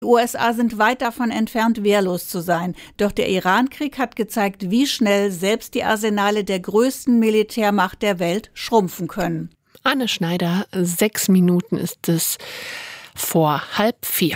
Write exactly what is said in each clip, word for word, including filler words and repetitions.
U S A sind weit davon entfernt, wehrlos zu sein. Doch der Iran-Krieg hat gezeigt, wie schnell selbst die Arsenale der größten Militärmacht der Welt schrumpfen können. Anne Schneider, sechs Minuten ist es vor halb vier.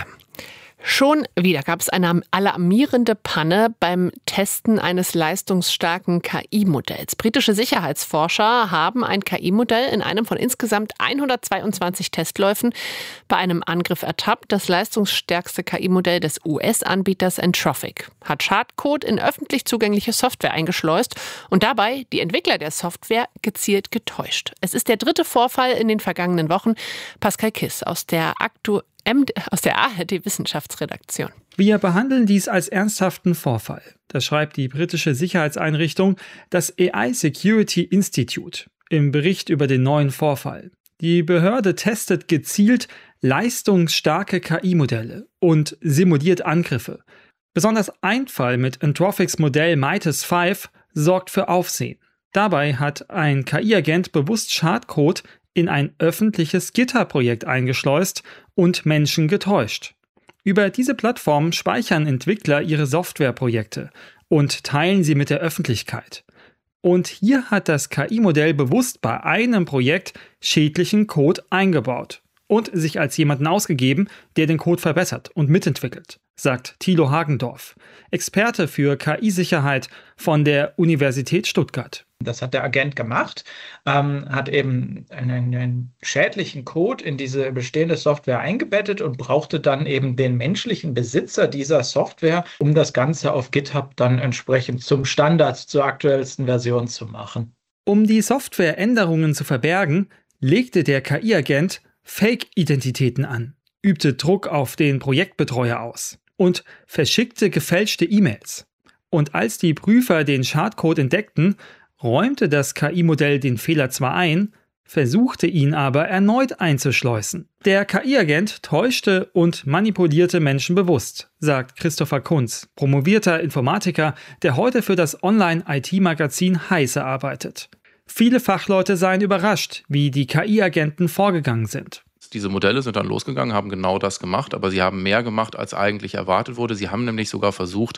Schon wieder gab es eine alarmierende Panne beim Testen eines leistungsstarken K I-Modells. Britische Sicherheitsforscher haben ein K I-Modell in einem von insgesamt hundertzweiundzwanzig Testläufen bei einem Angriff ertappt. Das leistungsstärkste K I-Modell des U S-Anbieters Anthropic hat Schadcode in öffentlich zugängliche Software eingeschleust und dabei die Entwickler der Software gezielt getäuscht. Es ist der dritte Vorfall in den vergangenen Wochen. Pascal Kiss aus der aktuellen aus der A R D-Wissenschaftsredaktion. Wir behandeln dies als ernsthaften Vorfall. Das schreibt die britische Sicherheitseinrichtung, das A I Security Institute, im Bericht über den neuen Vorfall. Die Behörde testet gezielt leistungsstarke K I-Modelle und simuliert Angriffe. Besonders ein Fall mit Anthropics Modell Midas fünf sorgt für Aufsehen. Dabei hat ein K I-Agent bewusst Schadcode in ein öffentliches GitHub-Projekt eingeschleust und Menschen getäuscht. Über diese Plattform speichern Entwickler ihre Softwareprojekte und teilen sie mit der Öffentlichkeit. Und hier hat das K I-Modell bewusst bei einem Projekt schädlichen Code eingebaut und sich als jemanden ausgegeben, der den Code verbessert und mitentwickelt, sagt Thilo Hagendorf, Experte für K I-Sicherheit von der Universität Stuttgart. Das hat der Agent gemacht, ähm, hat eben einen, einen schädlichen Code in diese bestehende Software eingebettet und brauchte dann eben den menschlichen Besitzer dieser Software, um das Ganze auf GitHub dann entsprechend zum Standard, zur aktuellsten Version zu machen. Um die Softwareänderungen zu verbergen, legte der K I-Agent Fake-Identitäten an, übte Druck auf den Projektbetreuer aus und verschickte gefälschte E-Mails. Und als die Prüfer den Schadcode entdeckten, räumte das K I-Modell den Fehler zwar ein, versuchte ihn aber erneut einzuschleusen. Der K I-Agent täuschte und manipulierte Menschen bewusst, sagt Christopher Kunz, promovierter Informatiker, der heute für das Online-I T-Magazin Heise arbeitet. Viele Fachleute seien überrascht, wie die K I-Agenten vorgegangen sind. Diese Modelle sind dann losgegangen, haben genau das gemacht, aber sie haben mehr gemacht, als eigentlich erwartet wurde. Sie haben nämlich sogar versucht,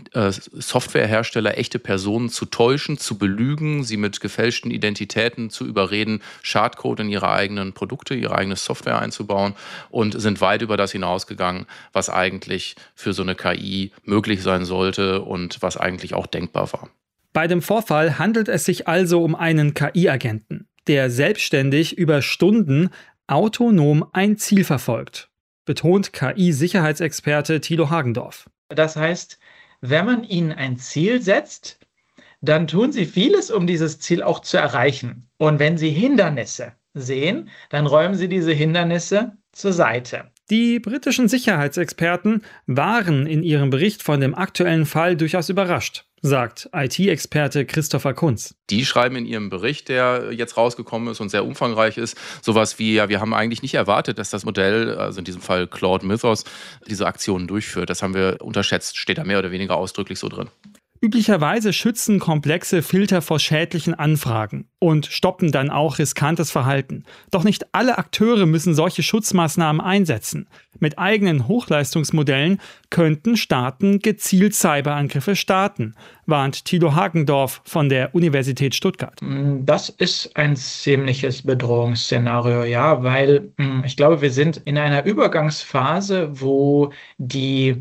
Softwarehersteller, echte Personen zu täuschen, zu belügen, sie mit gefälschten Identitäten zu überreden, Schadcode in ihre eigenen Produkte, ihre eigene Software einzubauen und sind weit über das hinausgegangen, was eigentlich für so eine K I möglich sein sollte und was eigentlich auch denkbar war. Bei dem Vorfall handelt es sich also um einen K I-Agenten, der selbstständig über Stunden autonom ein Ziel verfolgt, betont K I-Sicherheitsexperte Thilo Hagendorf. Das heißt, wenn man ihnen ein Ziel setzt, dann tun sie vieles, um dieses Ziel auch zu erreichen. Und wenn sie Hindernisse sehen, dann räumen sie diese Hindernisse zur Seite. Die britischen Sicherheitsexperten waren in ihrem Bericht von dem aktuellen Fall durchaus überrascht, sagt I T-Experte Christopher Kunz. Die schreiben in ihrem Bericht, der jetzt rausgekommen ist und sehr umfangreich ist, sowas wie, ja, wir haben eigentlich nicht erwartet, dass das Modell, also in diesem Fall Claude Mythos, diese Aktionen durchführt. Das haben wir unterschätzt, steht da mehr oder weniger ausdrücklich so drin. Üblicherweise schützen komplexe Filter vor schädlichen Anfragen und stoppen dann auch riskantes Verhalten. Doch nicht alle Akteure müssen solche Schutzmaßnahmen einsetzen. Mit eigenen Hochleistungsmodellen könnten Staaten gezielt Cyberangriffe starten, warnt Thilo Hagendorf von der Universität Stuttgart. Das ist ein ziemliches Bedrohungsszenario, ja, weil ich glaube, wir sind in einer Übergangsphase, wo die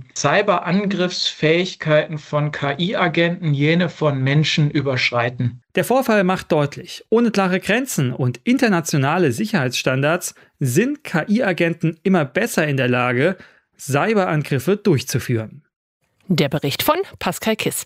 Cyberangriffsfähigkeiten von K I-Agenten jene von Menschen überschreiten. Der Vorfall macht deutlich, ohne klare Grenzen und internationale Sicherheitsstandards sind K I-Agenten immer besser in der Lage, Cyberangriffe durchzuführen. Der Bericht von Pascal Kiss.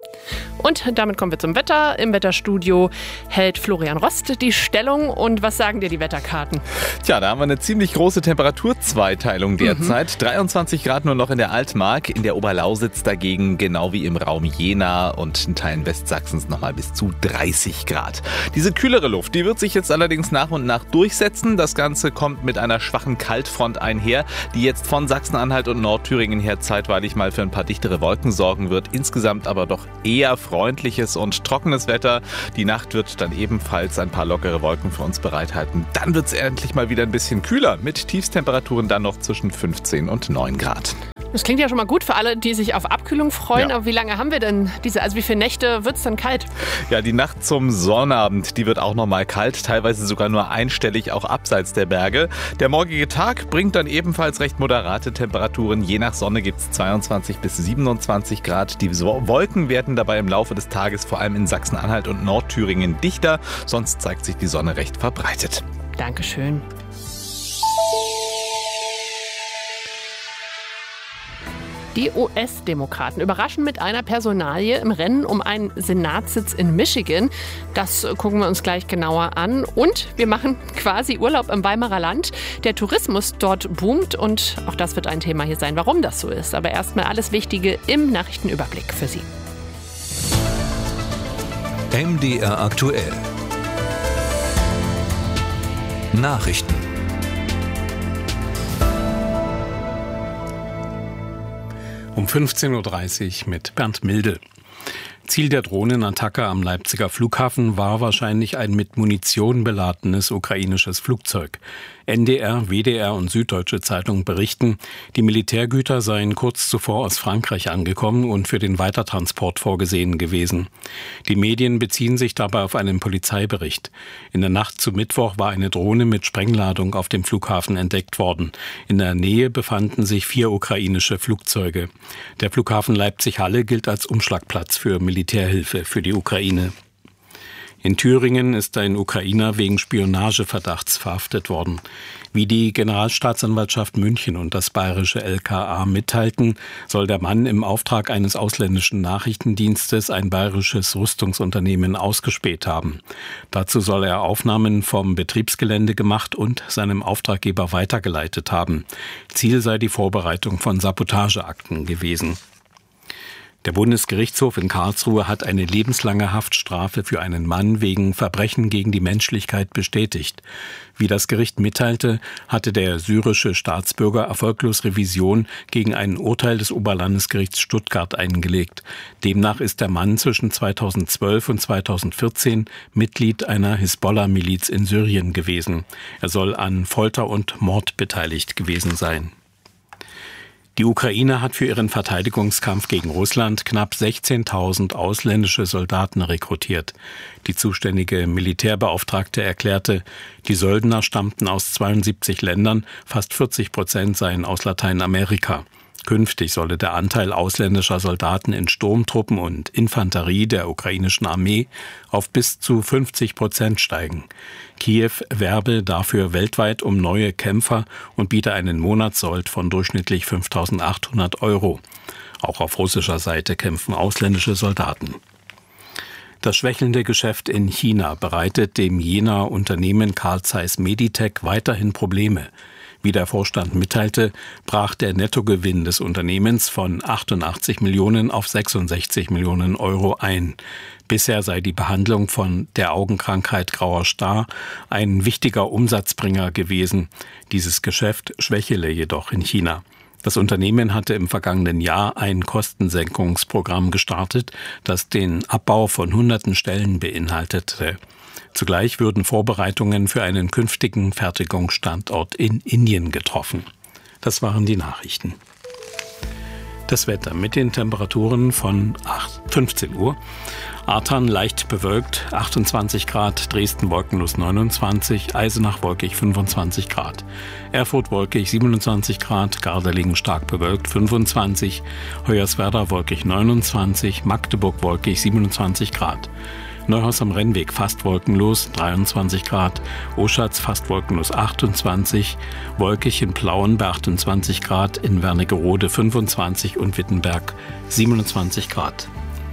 Und damit kommen wir zum Wetter. Im Wetterstudio hält Florian Rost die Stellung. Und was sagen dir die Wetterkarten? Tja, da haben wir eine ziemlich große Temperaturzweiteilung derzeit. Mhm. dreiundzwanzig Grad nur noch in der Altmark, in der Oberlausitz dagegen genau wie im Raum Jena und in Teilen Westsachsens nochmal bis zu dreißig Grad. Diese kühlere Luft, die wird sich jetzt allerdings nach und nach durchsetzen. Das Ganze kommt mit einer schwachen Kaltfront einher, die jetzt von Sachsen-Anhalt und Nordthüringen her zeitweilig mal für ein paar dichtere Wolken sorgen wird. Insgesamt aber doch eher freundliches und trockenes Wetter. Die Nacht wird dann ebenfalls ein paar lockere Wolken für uns bereithalten. Dann wird es endlich mal wieder ein bisschen kühler, mit Tiefstemperaturen dann noch zwischen fünfzehn und neun Grad. Das klingt ja schon mal gut für alle, die sich auf Abkühlung freuen. Ja. Aber wie lange haben wir denn diese, also wie viele Nächte wird es denn kalt? Ja, die Nacht zum Sonnabend, die wird auch noch mal kalt, teilweise sogar nur einstellig, auch abseits der Berge. Der morgige Tag bringt dann ebenfalls recht moderate Temperaturen. Je nach Sonne gibt es zweiundzwanzig bis siebenundzwanzig Grad. Die Wolken werden dabei im Laufe des Tages vor allem in Sachsen-Anhalt und Nordthüringen dichter. Sonst zeigt sich die Sonne recht verbreitet. Dankeschön. Die U S-Demokraten überraschen mit einer Personalie im Rennen um einen Senatssitz in Michigan. Das gucken wir uns gleich genauer an. Und wir machen quasi Urlaub im Weimarer Land. Der Tourismus dort boomt und auch das wird ein Thema hier sein, warum das so ist. Aber erstmal alles Wichtige im Nachrichtenüberblick für Sie. M D R aktuell. Nachrichten. Um fünfzehn Uhr dreißig mit Bernd Milde. Ziel der Drohnenattacke am Leipziger Flughafen war wahrscheinlich ein mit Munition beladenes ukrainisches Flugzeug. N D R, W D R und Süddeutsche Zeitung berichten, die Militärgüter seien kurz zuvor aus Frankreich angekommen und für den Weitertransport vorgesehen gewesen. Die Medien beziehen sich dabei auf einen Polizeibericht. In der Nacht zu Mittwoch war eine Drohne mit Sprengladung auf dem Flughafen entdeckt worden. In der Nähe befanden sich vier ukrainische Flugzeuge. Der Flughafen Leipzig-Halle gilt als Umschlagplatz für Militärhilfe für die Ukraine. In Thüringen ist ein Ukrainer wegen Spionageverdachts verhaftet worden. Wie die Generalstaatsanwaltschaft München und das bayerische L K A mitteilten, soll der Mann im Auftrag eines ausländischen Nachrichtendienstes ein bayerisches Rüstungsunternehmen ausgespäht haben. Dazu soll er Aufnahmen vom Betriebsgelände gemacht und seinem Auftraggeber weitergeleitet haben. Ziel sei die Vorbereitung von Sabotageakten gewesen. Der Bundesgerichtshof in Karlsruhe hat eine lebenslange Haftstrafe für einen Mann wegen Verbrechen gegen die Menschlichkeit bestätigt. Wie das Gericht mitteilte, hatte der syrische Staatsbürger erfolglos Revision gegen ein Urteil des Oberlandesgerichts Stuttgart eingelegt. Demnach ist der Mann zwischen zweitausendzwölf und zweitausendvierzehn Mitglied einer Hisbollah-Miliz in Syrien gewesen. Er soll an Folter und Mord beteiligt gewesen sein. Die Ukraine hat für ihren Verteidigungskampf gegen Russland knapp sechzehntausend ausländische Soldaten rekrutiert. Die zuständige Militärbeauftragte erklärte, die Söldner stammten aus zweiundsiebzig Ländern, fast vierzig Prozent seien aus Lateinamerika. Künftig solle der Anteil ausländischer Soldaten in Sturmtruppen und Infanterie der ukrainischen Armee auf bis zu fünfzig Prozent steigen. Kiew werbe dafür weltweit um neue Kämpfer und biete einen Monatssold von durchschnittlich fünftausendachthundert Euro. Auch auf russischer Seite kämpfen ausländische Soldaten. Das schwächelnde Geschäft in China bereitet dem Jenaer Unternehmen Carl Zeiss Meditec weiterhin Probleme. Wie der Vorstand mitteilte, brach der Nettogewinn des Unternehmens von achtundachtzig Millionen auf sechsundsechzig Millionen Euro ein. Bisher sei die Behandlung von der Augenkrankheit Grauer Star ein wichtiger Umsatzbringer gewesen. Dieses Geschäft schwächele jedoch in China. Das Unternehmen hatte im vergangenen Jahr ein Kostensenkungsprogramm gestartet, das den Abbau von hunderten Stellen beinhaltete. Zugleich würden Vorbereitungen für einen künftigen Fertigungsstandort in Indien getroffen. Das waren die Nachrichten. Das Wetter mit den Temperaturen von fünfzehn Uhr. Artern leicht bewölkt, achtundzwanzig Grad, Dresden wolkenlos neunundzwanzig, Eisenach wolkig fünfundzwanzig Grad, Erfurt wolkig siebenundzwanzig Grad, Gardelegen stark bewölkt fünfundzwanzig, Hoyerswerda wolkig neunundzwanzig, Magdeburg wolkig siebenundzwanzig Grad. Neuhaus am Rennweg fast wolkenlos, dreiundzwanzig Grad, Oschatz fast wolkenlos achtundzwanzig, wolkig in Plauen bei achtundzwanzig Grad, in Wernigerode fünfundzwanzig und Wittenberg siebenundzwanzig Grad.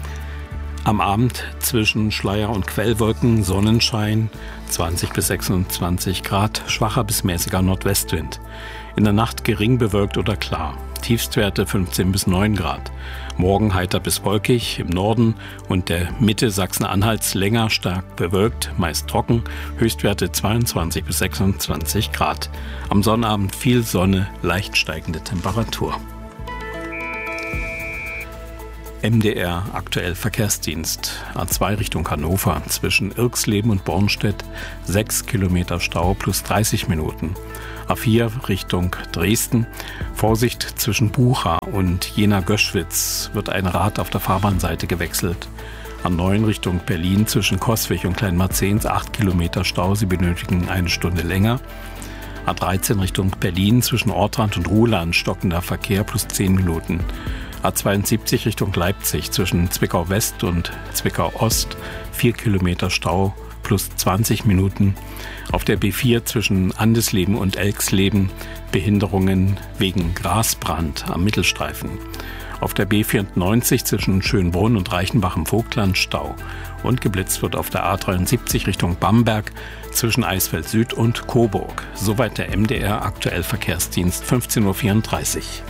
Am Abend zwischen Schleier- und Quellwolken Sonnenschein, zwanzig bis sechsundzwanzig Grad, schwacher bis mäßiger Nordwestwind. In der Nacht gering bewölkt oder klar. Tiefstwerte fünfzehn bis neun Grad. Morgen heiter bis wolkig, im Norden und der Mitte Sachsen-Anhalts länger stark bewölkt, meist trocken, Höchstwerte zweiundzwanzig bis sechsundzwanzig Grad. Am Sonnabend viel Sonne, leicht steigende Temperatur. M D R aktuell Verkehrsdienst. A zwei Richtung Hannover zwischen Irxleben und Bornstedt sechs Kilometer Stau plus dreißig Minuten. A vier Richtung Dresden. Vorsicht zwischen Bucha und Jena-Göschwitz wird ein Rad auf der Fahrbahnseite gewechselt. A neun Richtung Berlin zwischen Coswig und Kleinmarzens acht Kilometer Stau. Sie benötigen eine Stunde länger. A dreizehn Richtung Berlin zwischen Ortrand und Ruhland stockender Verkehr plus zehn Minuten. A zweiundsiebzig Richtung Leipzig zwischen Zwickau West und Zwickau Ost vier Kilometer Stau plus zwanzig Minuten. Auf der B vier zwischen Andesleben und Elxleben Behinderungen wegen Grasbrand am Mittelstreifen. Auf der B vierundneunzig zwischen Schönbrunn und Reichenbach im Vogtland Stau. Und geblitzt wird auf der A dreiundsiebzig Richtung Bamberg zwischen Eisfeld Süd und Coburg. Soweit der M D R aktuell Verkehrsdienst fünfzehn Uhr vierunddreißig.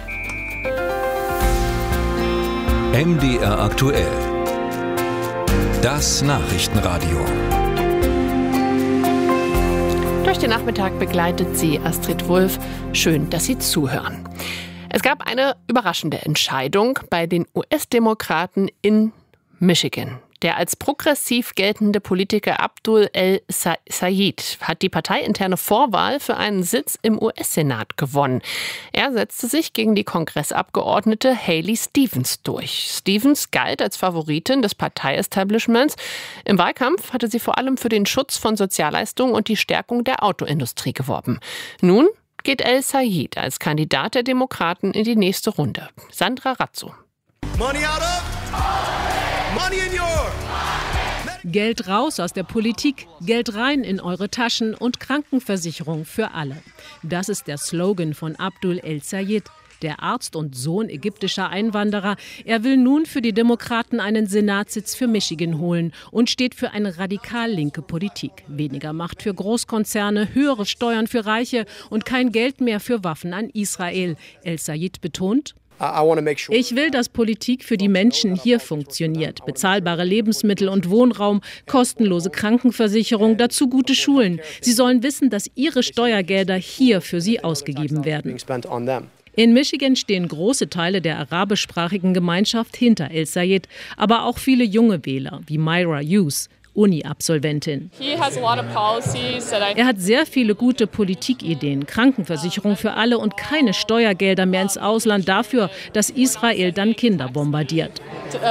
M D R aktuell. Das Nachrichtenradio. Durch den Nachmittag begleitet sie Astrid Wulff. Schön, dass Sie zuhören. Es gab eine überraschende Entscheidung bei den U S-Demokraten in Michigan. Der als progressiv geltende Politiker Abdul El-Sayed hat die parteiinterne Vorwahl für einen Sitz im U S-Senat gewonnen. Er setzte sich gegen die Kongressabgeordnete Haley Stevens durch. Stevens galt als Favoritin des Partei-Establishments. Im Wahlkampf hatte sie vor allem für den Schutz von Sozialleistungen und die Stärkung der Autoindustrie geworben. Nun geht El-Sayed als Kandidat der Demokraten in die nächste Runde. Sandra Razzo. Money out of, money in your. Geld raus aus der Politik, Geld rein in eure Taschen und Krankenversicherung für alle. Das ist der Slogan von Abdul El-Sayed, der Arzt und Sohn ägyptischer Einwanderer. Er will nun für die Demokraten einen Senatssitz für Michigan holen und steht für eine radikal linke Politik. Weniger Macht für Großkonzerne, höhere Steuern für Reiche und kein Geld mehr für Waffen an Israel. El-Sayed betont: Ich will, dass Politik für die Menschen hier funktioniert. Bezahlbare Lebensmittel und Wohnraum, kostenlose Krankenversicherung, dazu gute Schulen. Sie sollen wissen, dass ihre Steuergelder hier für sie ausgegeben werden. In Michigan stehen große Teile der arabischsprachigen Gemeinschaft hinter El-Sayed, aber auch viele junge Wähler wie Myra Hughes, Uni-Absolventin. Er hat sehr viele gute Politikideen, Krankenversicherung für alle und keine Steuergelder mehr ins Ausland dafür, dass Israel dann Kinder bombardiert.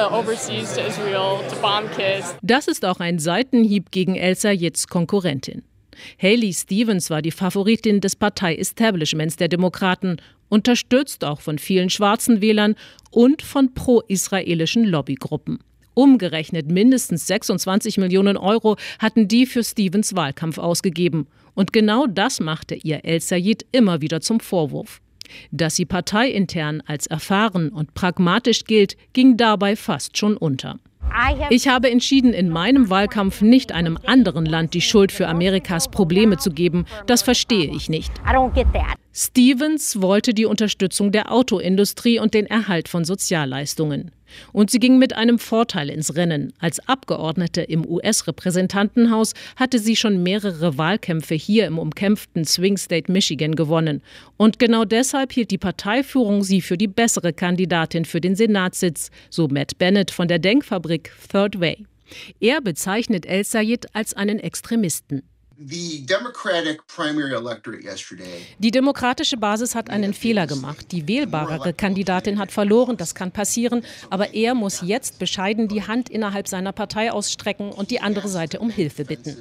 Das ist auch ein Seitenhieb gegen El-Sayeds Konkurrentin. Haley Stevens war die Favoritin des Partei-Establishments der Demokraten, unterstützt auch von vielen schwarzen Wählern und von pro-israelischen Lobbygruppen. Umgerechnet mindestens sechsundzwanzig Millionen Euro hatten die für Stevens Wahlkampf ausgegeben. Und genau das machte ihr El-Sayed immer wieder zum Vorwurf. Dass sie parteiintern als erfahren und pragmatisch gilt, ging dabei fast schon unter. Ich habe entschieden, in meinem Wahlkampf nicht einem anderen Land die Schuld für Amerikas Probleme zu geben. Das verstehe ich nicht. Stevens wollte die Unterstützung der Autoindustrie und den Erhalt von Sozialleistungen. Und sie ging mit einem Vorteil ins Rennen. Als Abgeordnete im U S-Repräsentantenhaus hatte sie schon mehrere Wahlkämpfe hier im umkämpften Swing State Michigan gewonnen. Und genau deshalb hielt die Parteiführung sie für die bessere Kandidatin für den Senatssitz, so Matt Bennett von der Denkfabrik Third Way. Er bezeichnet El-Sayed als einen Extremisten. The Democratic primary electorate yesterday. Die demokratische Basis hat einen Fehler gemacht. Die wählbarere Kandidatin hat verloren, das kann passieren. Aber er muss jetzt bescheiden die Hand innerhalb seiner Partei ausstrecken und die andere Seite um Hilfe bitten.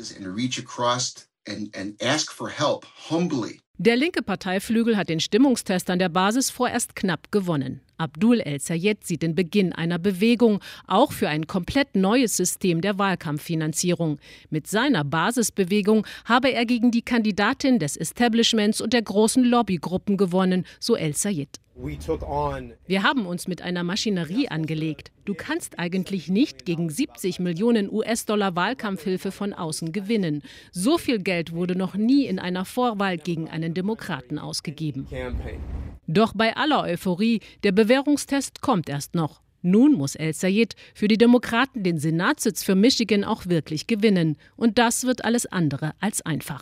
Der linke Parteiflügel hat den Stimmungstest an der Basis vorerst knapp gewonnen. Abdul El-Sayed sieht den Beginn einer Bewegung, auch für ein komplett neues System der Wahlkampffinanzierung. Mit seiner Basisbewegung habe er gegen die Kandidatin des Establishments und der großen Lobbygruppen gewonnen, so El-Sayed. Wir haben uns mit einer Maschinerie angelegt. Du kannst eigentlich nicht gegen siebzig Millionen U S-Dollar Wahlkampfhilfe von außen gewinnen. So viel Geld wurde noch nie in einer Vorwahl gegen einen Demokraten ausgegeben. Doch bei aller Euphorie, der Bewährungstest kommt erst noch. Nun muss El-Sayed für die Demokraten den Senatssitz für Michigan auch wirklich gewinnen. Und das wird alles andere als einfach.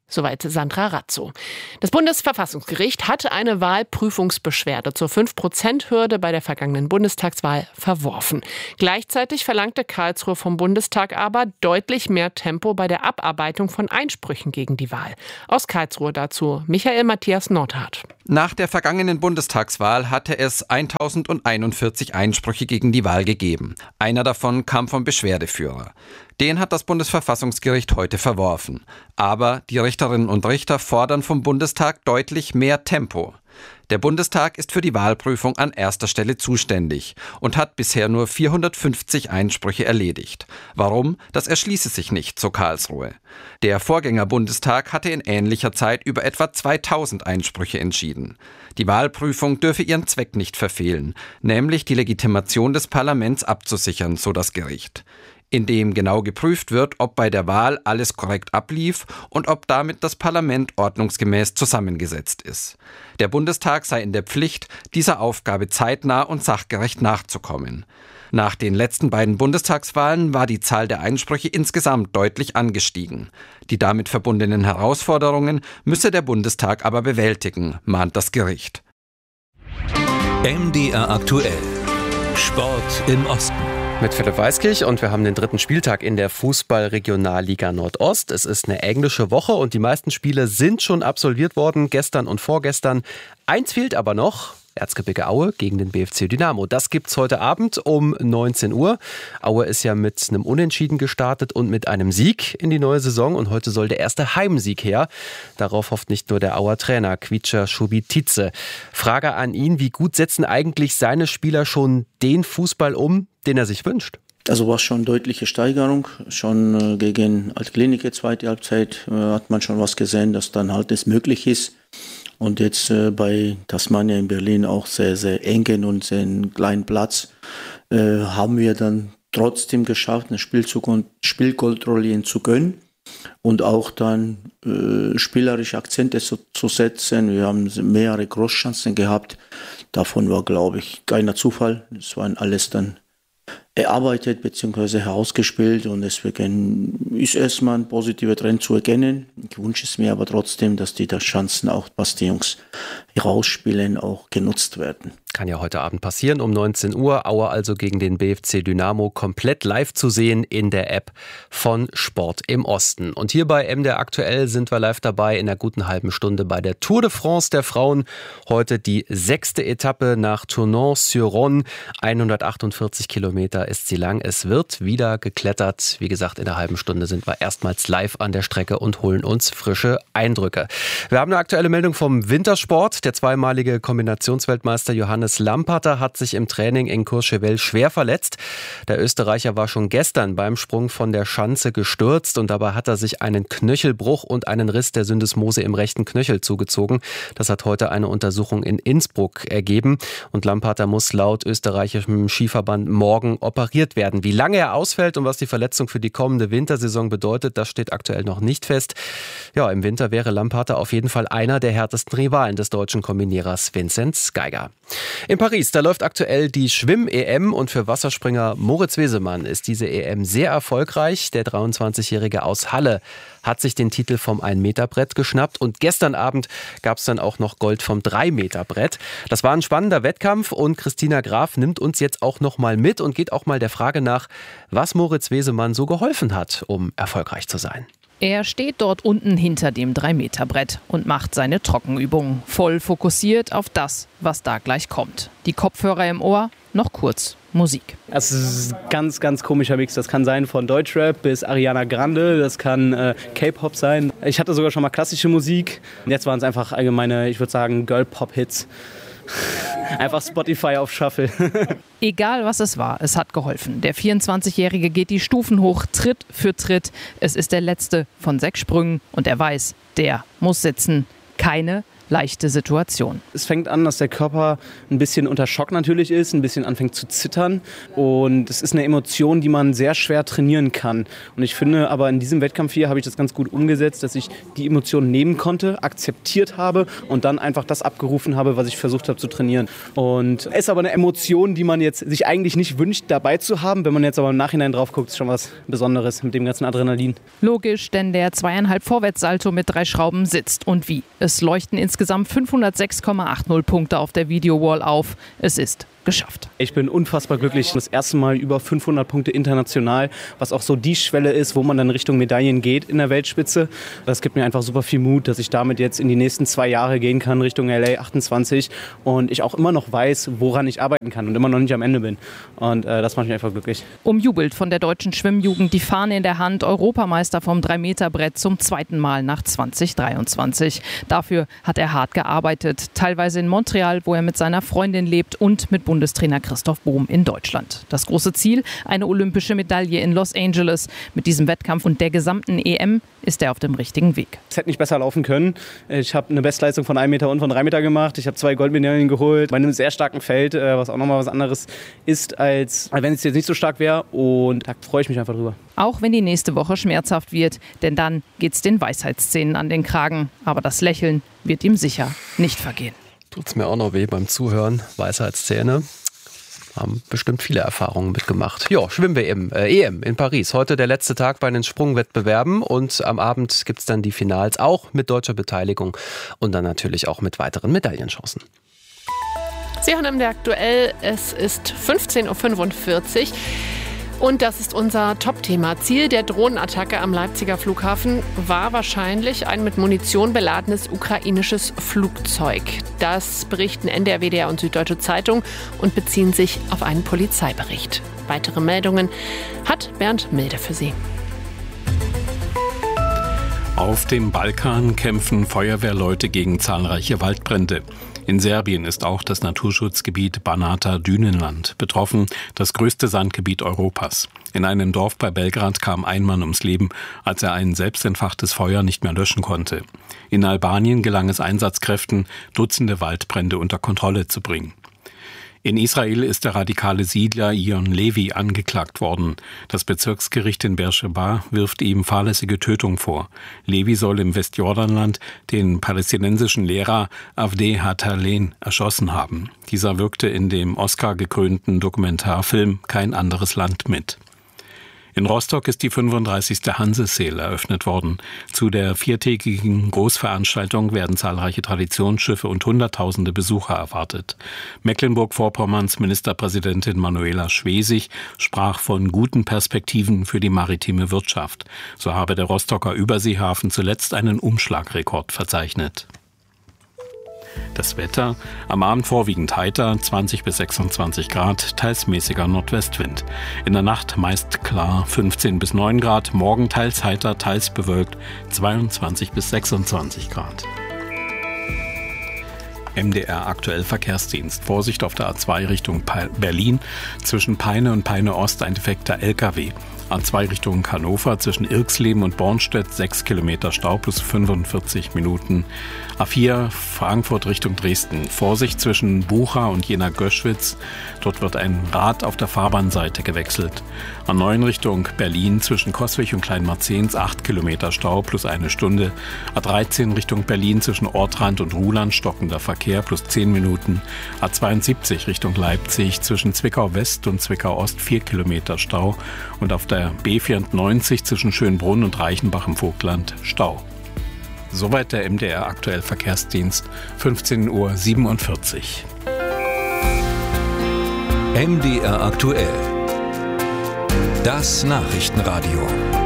Soweit Sandra Razzo. Das Bundesverfassungsgericht hat eine Wahlprüfungsbeschwerde zur fünf Prozent Hürde bei der vergangenen Bundestagswahl verworfen. Gleichzeitig verlangte Karlsruhe vom Bundestag aber deutlich mehr Tempo bei der Abarbeitung von Einsprüchen gegen die Wahl. Aus Karlsruhe dazu Michael Matthias Nordhardt. Nach der vergangenen Bundestagswahl hatte es tausendeinundvierzig Einsprüche gegen die Wahl gegeben. Einer davon kam vom Beschwerdeführer. Den hat das Bundesverfassungsgericht heute verworfen. Aber die Richterinnen und Richter fordern vom Bundestag deutlich mehr Tempo. Der Bundestag ist für die Wahlprüfung an erster Stelle zuständig und hat bisher nur vierhundertfünfzig Einsprüche erledigt. Warum? Das erschließe sich nicht, so Karlsruhe. Der Vorgänger-Bundestag hatte in ähnlicher Zeit über etwa zweitausend Einsprüche entschieden. Die Wahlprüfung dürfe ihren Zweck nicht verfehlen, nämlich die Legitimation des Parlaments abzusichern, so das Gericht. In dem genau geprüft wird, ob bei der Wahl alles korrekt ablief und ob damit das Parlament ordnungsgemäß zusammengesetzt ist. Der Bundestag sei in der Pflicht, dieser Aufgabe zeitnah und sachgerecht nachzukommen. Nach den letzten beiden Bundestagswahlen war die Zahl der Einsprüche insgesamt deutlich angestiegen. Die damit verbundenen Herausforderungen müsse der Bundestag aber bewältigen, mahnt das Gericht. M D R aktuell. Sport im Osten. Mit Philipp Weiskirch und wir haben den dritten Spieltag in der Fußball-Regionalliga Nordost. Es ist eine englische Woche und die meisten Spiele sind schon absolviert worden, gestern und vorgestern. Eins fehlt aber noch. Erzgebirge Aue gegen den B F C Dynamo. Das gibt's heute Abend um neunzehn Uhr. Aue ist ja mit einem Unentschieden gestartet und mit einem Sieg in die neue Saison. Und heute soll der erste Heimsieg her. Darauf hofft nicht nur der Auer Trainer Kvicha Šubitice. Frage an ihn, wie gut setzen eigentlich seine Spieler schon den Fußball um, den er sich wünscht? Also war schon deutliche Steigerung. Schon äh, gegen Altklinike zweite Halbzeit äh, hat man schon was gesehen, dass dann halt es möglich ist. Und jetzt äh, bei Tasmania in Berlin auch sehr, sehr engen und sehr kleinen Platz äh, haben wir dann trotzdem geschafft, eine Spielzug und Spielkontrollieren zu können und auch dann äh, spielerische Akzente zu, zu setzen. Wir haben mehrere Großchancen gehabt. Davon war, glaube ich, keiner Zufall. Das waren alles dann erarbeitet bzw. herausgespielt und deswegen ist erstmal ein positiver Trend zu erkennen. Ich wünsche es mir aber trotzdem, dass die da Chancen auch, was die Jungs herausspielen, auch genutzt werden. Kann ja heute Abend passieren um neunzehn Uhr. Aue also gegen den B F C Dynamo komplett live zu sehen in der App von Sport im Osten. Und hier bei M D R aktuell sind wir live dabei in einer guten halben Stunde bei der Tour de France der Frauen. Heute die sechste Etappe nach Tournon-sur-Rhône. hundertachtundvierzig Kilometer ist sie lang. Es wird wieder geklettert. Wie gesagt, in einer halben Stunde sind wir erstmals live an der Strecke und holen uns frische Eindrücke. Wir haben eine aktuelle Meldung vom Wintersport. Der zweimalige Kombinationsweltmeister Johannes Lampater hat sich im Training in Courchevel schwer verletzt. Der Österreicher war schon gestern beim Sprung von der Schanze gestürzt und dabei hat er sich einen Knöchelbruch und einen Riss der Syndesmose im rechten Knöchel zugezogen. Das hat heute eine Untersuchung in Innsbruck ergeben und Lampater muss laut österreichischem Skiverband morgen operiert werden. Wie lange er ausfällt und was die Verletzung für die kommende Wintersaison bedeutet, das steht aktuell noch nicht fest. Ja, im Winter wäre Lampater auf jeden Fall einer der härtesten Rivalen des deutschen Kombinierers Vinzenz Geiger. In Paris, da läuft aktuell die Schwimm-E M und für Wasserspringer Moritz Wesemann ist diese E M sehr erfolgreich. Der dreiundzwanzigjährige aus Halle hat sich den Titel vom ein-Meter-Brett geschnappt und gestern Abend gab es dann auch noch Gold vom drei-Meter-Brett. Das war ein spannender Wettkampf und Christina Graf nimmt uns jetzt auch noch mal mit und geht auch mal der Frage nach, was Moritz Wesemann so geholfen hat, um erfolgreich zu sein. Er steht dort unten hinter dem drei-Meter-Brett und macht seine Trockenübungen. Voll fokussiert auf das, was da gleich kommt. Die Kopfhörer im Ohr, noch kurz Musik. Es ist ein ganz, ganz komischer Mix. Das kann sein von Deutschrap bis Ariana Grande, das kann äh, K-Pop sein. Ich hatte sogar schon mal klassische Musik. Jetzt waren es einfach allgemeine, ich würde sagen, Girl-Pop-Hits. Einfach Spotify auf Shuffle. Egal was es war, es hat geholfen. Der vierundzwanzigjährige geht die Stufen hoch, Tritt für Tritt. Es ist der letzte von sechs Sprüngen und er weiß, der muss sitzen. Keine leichte Situation. Es fängt an, dass der Körper ein bisschen unter Schock natürlich ist, ein bisschen anfängt zu zittern. Und es ist eine Emotion, die man sehr schwer trainieren kann. Und ich finde aber in diesem Wettkampf hier habe ich das ganz gut umgesetzt, dass ich die Emotionen nehmen konnte, akzeptiert habe und dann einfach das abgerufen habe, was ich versucht habe zu trainieren. Und es ist aber eine Emotion, die man jetzt sich eigentlich nicht wünscht, dabei zu haben. Wenn man jetzt aber im Nachhinein drauf guckt, ist schon was Besonderes mit dem ganzen Adrenalin. Logisch, denn der zweieinhalb Vorwärtssalto mit drei Schrauben sitzt. Und wie? Es leuchten insgesamt fünfhundertsechs Komma achtzig Punkte auf der Videowall auf. Es ist geschafft. Ich bin unfassbar glücklich. Das erste Mal über fünfhundert Punkte international, was auch so die Schwelle ist, wo man dann Richtung Medaillen geht in der Weltspitze. Das gibt mir einfach super viel Mut, dass ich damit jetzt in die nächsten zwei Jahre gehen kann, Richtung L A achtundzwanzig. Und ich auch immer noch weiß, woran ich arbeiten kann und immer noch nicht am Ende bin. Und äh, das macht mich einfach glücklich. Umjubelt von der deutschen Schwimmjugend, die Fahne in der Hand, Europameister vom drei Meter Brett zum zweiten Mal nach zwanzig dreiundzwanzig. Dafür hat er hart gearbeitet, teilweise in Montreal, wo er mit seiner Freundin lebt, und mit Bundestrainer Christoph Bohm in Deutschland. Das große Ziel, eine olympische Medaille in Los Angeles. Mit diesem Wettkampf und der gesamten E M ist er auf dem richtigen Weg. Es hätte nicht besser laufen können. Ich habe eine Bestleistung von einem Meter und von drei Meter gemacht. Ich habe zwei Goldmedaillen geholt bei einem sehr starken Feld, was auch nochmal was anderes ist, als wenn es jetzt nicht so stark wäre. Und da freue ich mich einfach drüber. Auch wenn die nächste Woche schmerzhaft wird, denn dann geht's den Weisheitszähnen an den Kragen. Aber das Lächeln wird ihm sicher nicht vergehen. Tut's mir auch noch weh beim Zuhören. Weisheitszähne. Haben bestimmt viele Erfahrungen mitgemacht. Ja, Schwimm-W M, äh, E M in Paris. Heute der letzte Tag bei den Sprungwettbewerben und am Abend gibt es dann die Finals, auch mit deutscher Beteiligung und dann natürlich auch mit weiteren Medaillenchancen. Sie hören M D R aktuell, es ist fünfzehn Uhr fünfundvierzig. Und das ist unser Top-Thema. Ziel der Drohnenattacke am Leipziger Flughafen war wahrscheinlich ein mit Munition beladenes ukrainisches Flugzeug. Das berichten N D R, W D R und Süddeutsche Zeitung und beziehen sich auf einen Polizeibericht. Weitere Meldungen hat Bernd Milde für Sie. Auf dem Balkan kämpfen Feuerwehrleute gegen zahlreiche Waldbrände. In Serbien ist auch das Naturschutzgebiet Banata-Dünenland betroffen, das größte Sandgebiet Europas. In einem Dorf bei Belgrad kam ein Mann ums Leben, als er ein selbstentfachtes Feuer nicht mehr löschen konnte. In Albanien gelang es Einsatzkräften, Dutzende Waldbrände unter Kontrolle zu bringen. In Israel ist der radikale Siedler Ion Levi angeklagt worden. Das Bezirksgericht in Beersheba wirft ihm fahrlässige Tötung vor. Levi soll im Westjordanland den palästinensischen Lehrer Avdeh Hatalen erschossen haben. Dieser wirkte in dem Oscar-gekrönten Dokumentarfilm Kein anderes Land mit. In Rostock ist die fünfunddreißigste Hanse-Sail eröffnet worden. Zu der viertägigen Großveranstaltung werden zahlreiche Traditionsschiffe und Hunderttausende Besucher erwartet. Mecklenburg-Vorpommerns Ministerpräsidentin Manuela Schwesig sprach von guten Perspektiven für die maritime Wirtschaft. So habe der Rostocker Überseehafen zuletzt einen Umschlagrekord verzeichnet. Das Wetter, am Abend vorwiegend heiter, zwanzig bis sechsundzwanzig Grad, teils mäßiger Nordwestwind. In der Nacht meist klar, fünfzehn bis neun Grad, morgen teils heiter, teils bewölkt, zweiundzwanzig bis sechsundzwanzig Grad. M D R aktuell Verkehrsdienst. Vorsicht auf der A zwei Richtung Berlin. Zwischen Peine und Peine Ost ein defekter L K W. A zwei Richtung Hannover zwischen Irxleben und Bornstedt sechs Kilometer Stau plus fünfundvierzig Minuten. A vier Frankfurt Richtung Dresden. Vorsicht zwischen Bucha und Jena-Göschwitz. Dort wird ein Rad auf der Fahrbahnseite gewechselt. A neun Richtung Berlin zwischen Coswig und Kleinmarzens acht Kilometer Stau plus eine Stunde. A dreizehn Richtung Berlin zwischen Ortrand und Ruhland stockender Verkehr plus zehn Minuten. A zweiundsiebzig Richtung Leipzig zwischen Zwickau West und Zwickau Ost vier Kilometer Stau. Und auf der B vierundneunzig zwischen Schönbrunn und Reichenbach im Vogtland Stau. Soweit der M D R aktuell Verkehrsdienst, fünfzehn Uhr siebenundvierzig. M D R aktuell. Das Nachrichtenradio.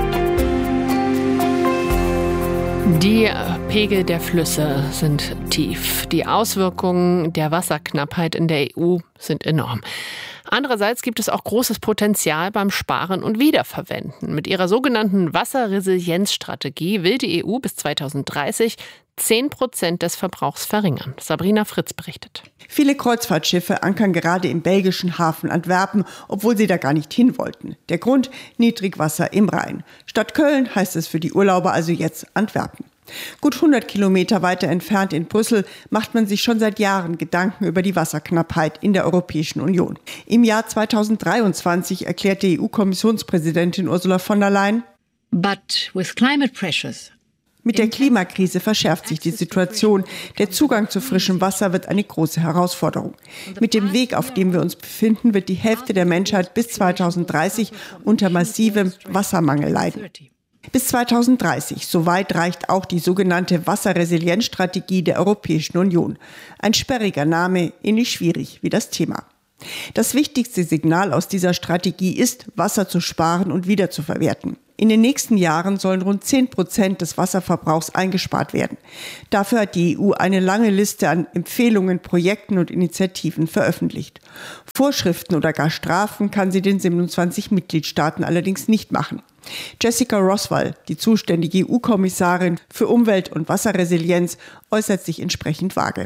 Die Pegel der Flüsse sind tief. Die Auswirkungen der Wasserknappheit in der E U sind enorm. Andererseits gibt es auch großes Potenzial beim Sparen und Wiederverwenden. Mit ihrer sogenannten Wasserresilienzstrategie will die E U bis zweitausenddreißig zehn Prozent des Verbrauchs verringern. Sabrina Fritz berichtet. Viele Kreuzfahrtschiffe ankern gerade im belgischen Hafen Antwerpen, obwohl sie da gar nicht hin wollten. Der Grund: Niedrigwasser im Rhein. Statt Köln heißt es für die Urlauber also jetzt Antwerpen. Gut hundert Kilometer weiter entfernt in Brüssel macht man sich schon seit Jahren Gedanken über die Wasserknappheit in der Europäischen Union. Im Jahr zweitausenddreiundzwanzig erklärte E U-Kommissionspräsidentin Ursula von der Leyen, But with climate pressures, mit der Klimakrise verschärft sich die Situation. Der Zugang zu frischem Wasser wird eine große Herausforderung. Mit dem Weg, auf dem wir uns befinden, wird die Hälfte der Menschheit bis zweitausenddreißig unter massivem Wassermangel leiden. Bis zweitausenddreißig, soweit reicht auch die sogenannte Wasserresilienzstrategie der Europäischen Union. Ein sperriger Name, ähnlich schwierig wie das Thema. Das wichtigste Signal aus dieser Strategie ist, Wasser zu sparen und wiederzuverwerten. In den nächsten Jahren sollen rund zehn Prozent des Wasserverbrauchs eingespart werden. Dafür hat die E U eine lange Liste an Empfehlungen, Projekten und Initiativen veröffentlicht. Vorschriften oder gar Strafen kann sie den siebenundzwanzig Mitgliedstaaten allerdings nicht machen. Jessica Roswell, die zuständige E U-Kommissarin für Umwelt- und Wasserresilienz, äußert sich entsprechend vage.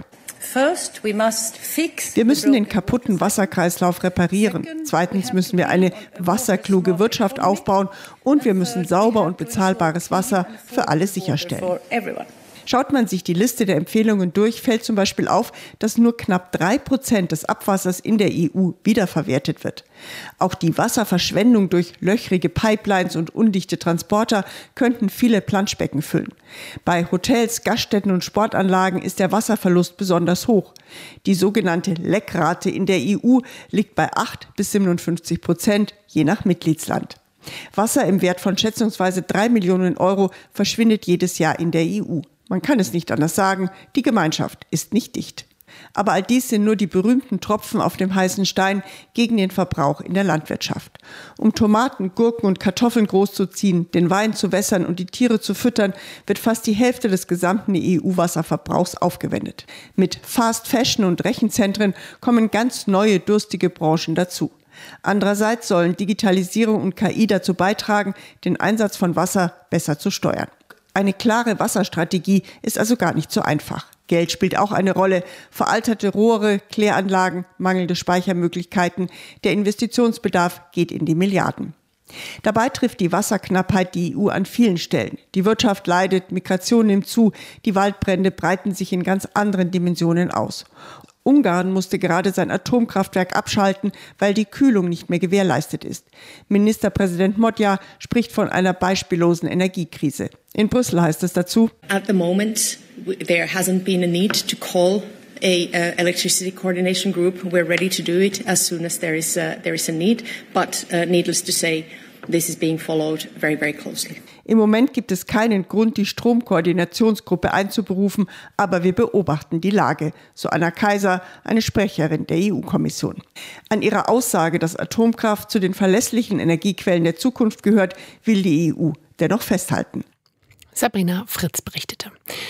Wir müssen den kaputten Wasserkreislauf reparieren. Zweitens müssen wir eine wasserkluge Wirtschaft aufbauen und wir müssen sauber und bezahlbares Wasser für alle sicherstellen. Schaut man sich die Liste der Empfehlungen durch, fällt zum Beispiel auf, dass nur knapp drei Prozent des Abwassers in der E U wiederverwertet wird. Auch die Wasserverschwendung durch löchrige Pipelines und undichte Transporter könnten viele Planschbecken füllen. Bei Hotels, Gaststätten und Sportanlagen ist der Wasserverlust besonders hoch. Die sogenannte Leckrate in der E U liegt bei acht bis siebenundfünfzig Prozent, je nach Mitgliedsland. Wasser im Wert von schätzungsweise drei Millionen Euro verschwindet jedes Jahr in der E U. Man kann es nicht anders sagen, die Gemeinschaft ist nicht dicht. Aber all dies sind nur die berühmten Tropfen auf dem heißen Stein gegen den Verbrauch in der Landwirtschaft. Um Tomaten, Gurken und Kartoffeln großzuziehen, den Wein zu wässern und die Tiere zu füttern, wird fast die Hälfte des gesamten E U-Wasserverbrauchs aufgewendet. Mit Fast Fashion und Rechenzentren kommen ganz neue, durstige Branchen dazu. Andererseits sollen Digitalisierung und K I dazu beitragen, den Einsatz von Wasser besser zu steuern. Eine klare Wasserstrategie ist also gar nicht so einfach. Geld spielt auch eine Rolle. Veralterte Rohre, Kläranlagen, mangelnde Speichermöglichkeiten. Der Investitionsbedarf geht in die Milliarden. Dabei trifft die Wasserknappheit die E U an vielen Stellen. Die Wirtschaft leidet, Migration nimmt zu, die Waldbrände breiten sich in ganz anderen Dimensionen aus. Ungarn musste gerade sein Atomkraftwerk abschalten, weil die Kühlung nicht mehr gewährleistet ist. Ministerpräsident Magyar spricht von einer beispiellosen Energiekrise. In Brüssel heißt es dazu: At the moment, there hasn't been a need to call a uh, electricity coordination group. We're ready to do it as soon as there is a, there is a need. But uh, needless to say, this is being followed very, very closely. Im Moment gibt es keinen Grund, die Stromkoordinationsgruppe einzuberufen, aber wir beobachten die Lage, so Anna Kaiser, eine Sprecherin der E U-Kommission. An ihrer Aussage, dass Atomkraft zu den verlässlichen Energiequellen der Zukunft gehört, will die E U dennoch festhalten. Sabrina Fritz berichtete.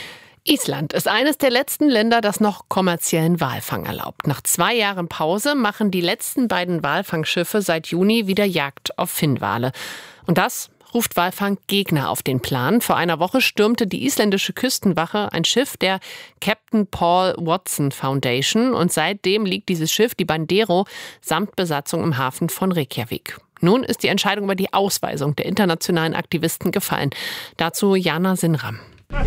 Island ist eines der letzten Länder, das noch kommerziellen Walfang erlaubt. Nach zwei Jahren Pause machen die letzten beiden Walfangschiffe seit Juni wieder Jagd auf Finnwale. Und das ruft Walfanggegner auf den Plan. Vor einer Woche stürmte die isländische Küstenwache ein Schiff der Captain Paul Watson Foundation und seitdem liegt dieses Schiff, die Bandero, samt Besatzung im Hafen von Reykjavik. Nun ist die Entscheidung über die Ausweisung der internationalen Aktivisten gefallen. Dazu Jana Sinram.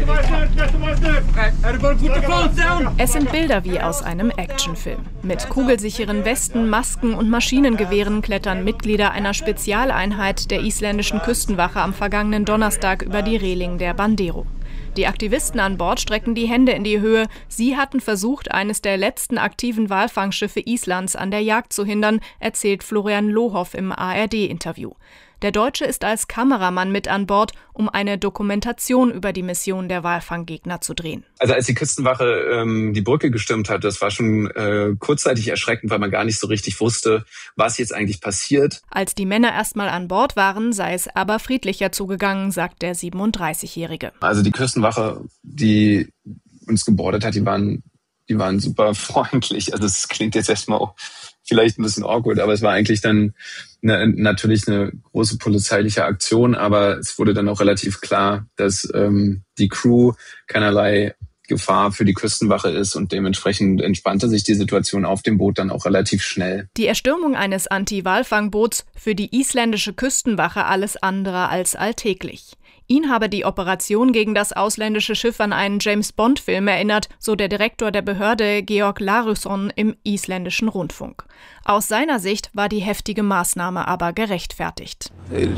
Es sind Bilder wie aus einem Actionfilm. Mit kugelsicheren Westen, Masken und Maschinengewehren klettern Mitglieder einer Spezialeinheit der isländischen Küstenwache am vergangenen Donnerstag über die Reling der Bandero. Die Aktivisten an Bord strecken die Hände in die Höhe. Sie hatten versucht, eines der letzten aktiven Walfangschiffe Islands an der Jagd zu hindern, erzählt Florian Lohoff im A R D-Interview. Der Deutsche ist als Kameramann mit an Bord, um eine Dokumentation über die Mission der Walfanggegner zu drehen. Also als die Küstenwache ähm, die Brücke gestürmt hat, das war schon äh, kurzzeitig erschreckend, weil man gar nicht so richtig wusste, was jetzt eigentlich passiert. Als die Männer erstmal an Bord waren, sei es aber friedlicher zugegangen, sagt der siebenunddreißigjährige. Also die Küstenwache, die uns gebordet hat, die waren, die waren super freundlich. Also das klingt jetzt erstmal auch vielleicht ein bisschen awkward, aber es war eigentlich dann eine, natürlich eine große polizeiliche Aktion, aber es wurde dann auch relativ klar, dass ähm, die Crew keinerlei Gefahr für die Küstenwache ist und dementsprechend entspannte sich die Situation auf dem Boot dann auch relativ schnell. Die Erstürmung eines Anti-Walfangboots für die isländische Küstenwache alles andere als alltäglich. Ihn habe die Operation gegen das ausländische Schiff an einen James-Bond-Film erinnert, so der Direktor der Behörde Georg Larsson im isländischen Rundfunk. Aus seiner Sicht war die heftige Maßnahme aber gerechtfertigt.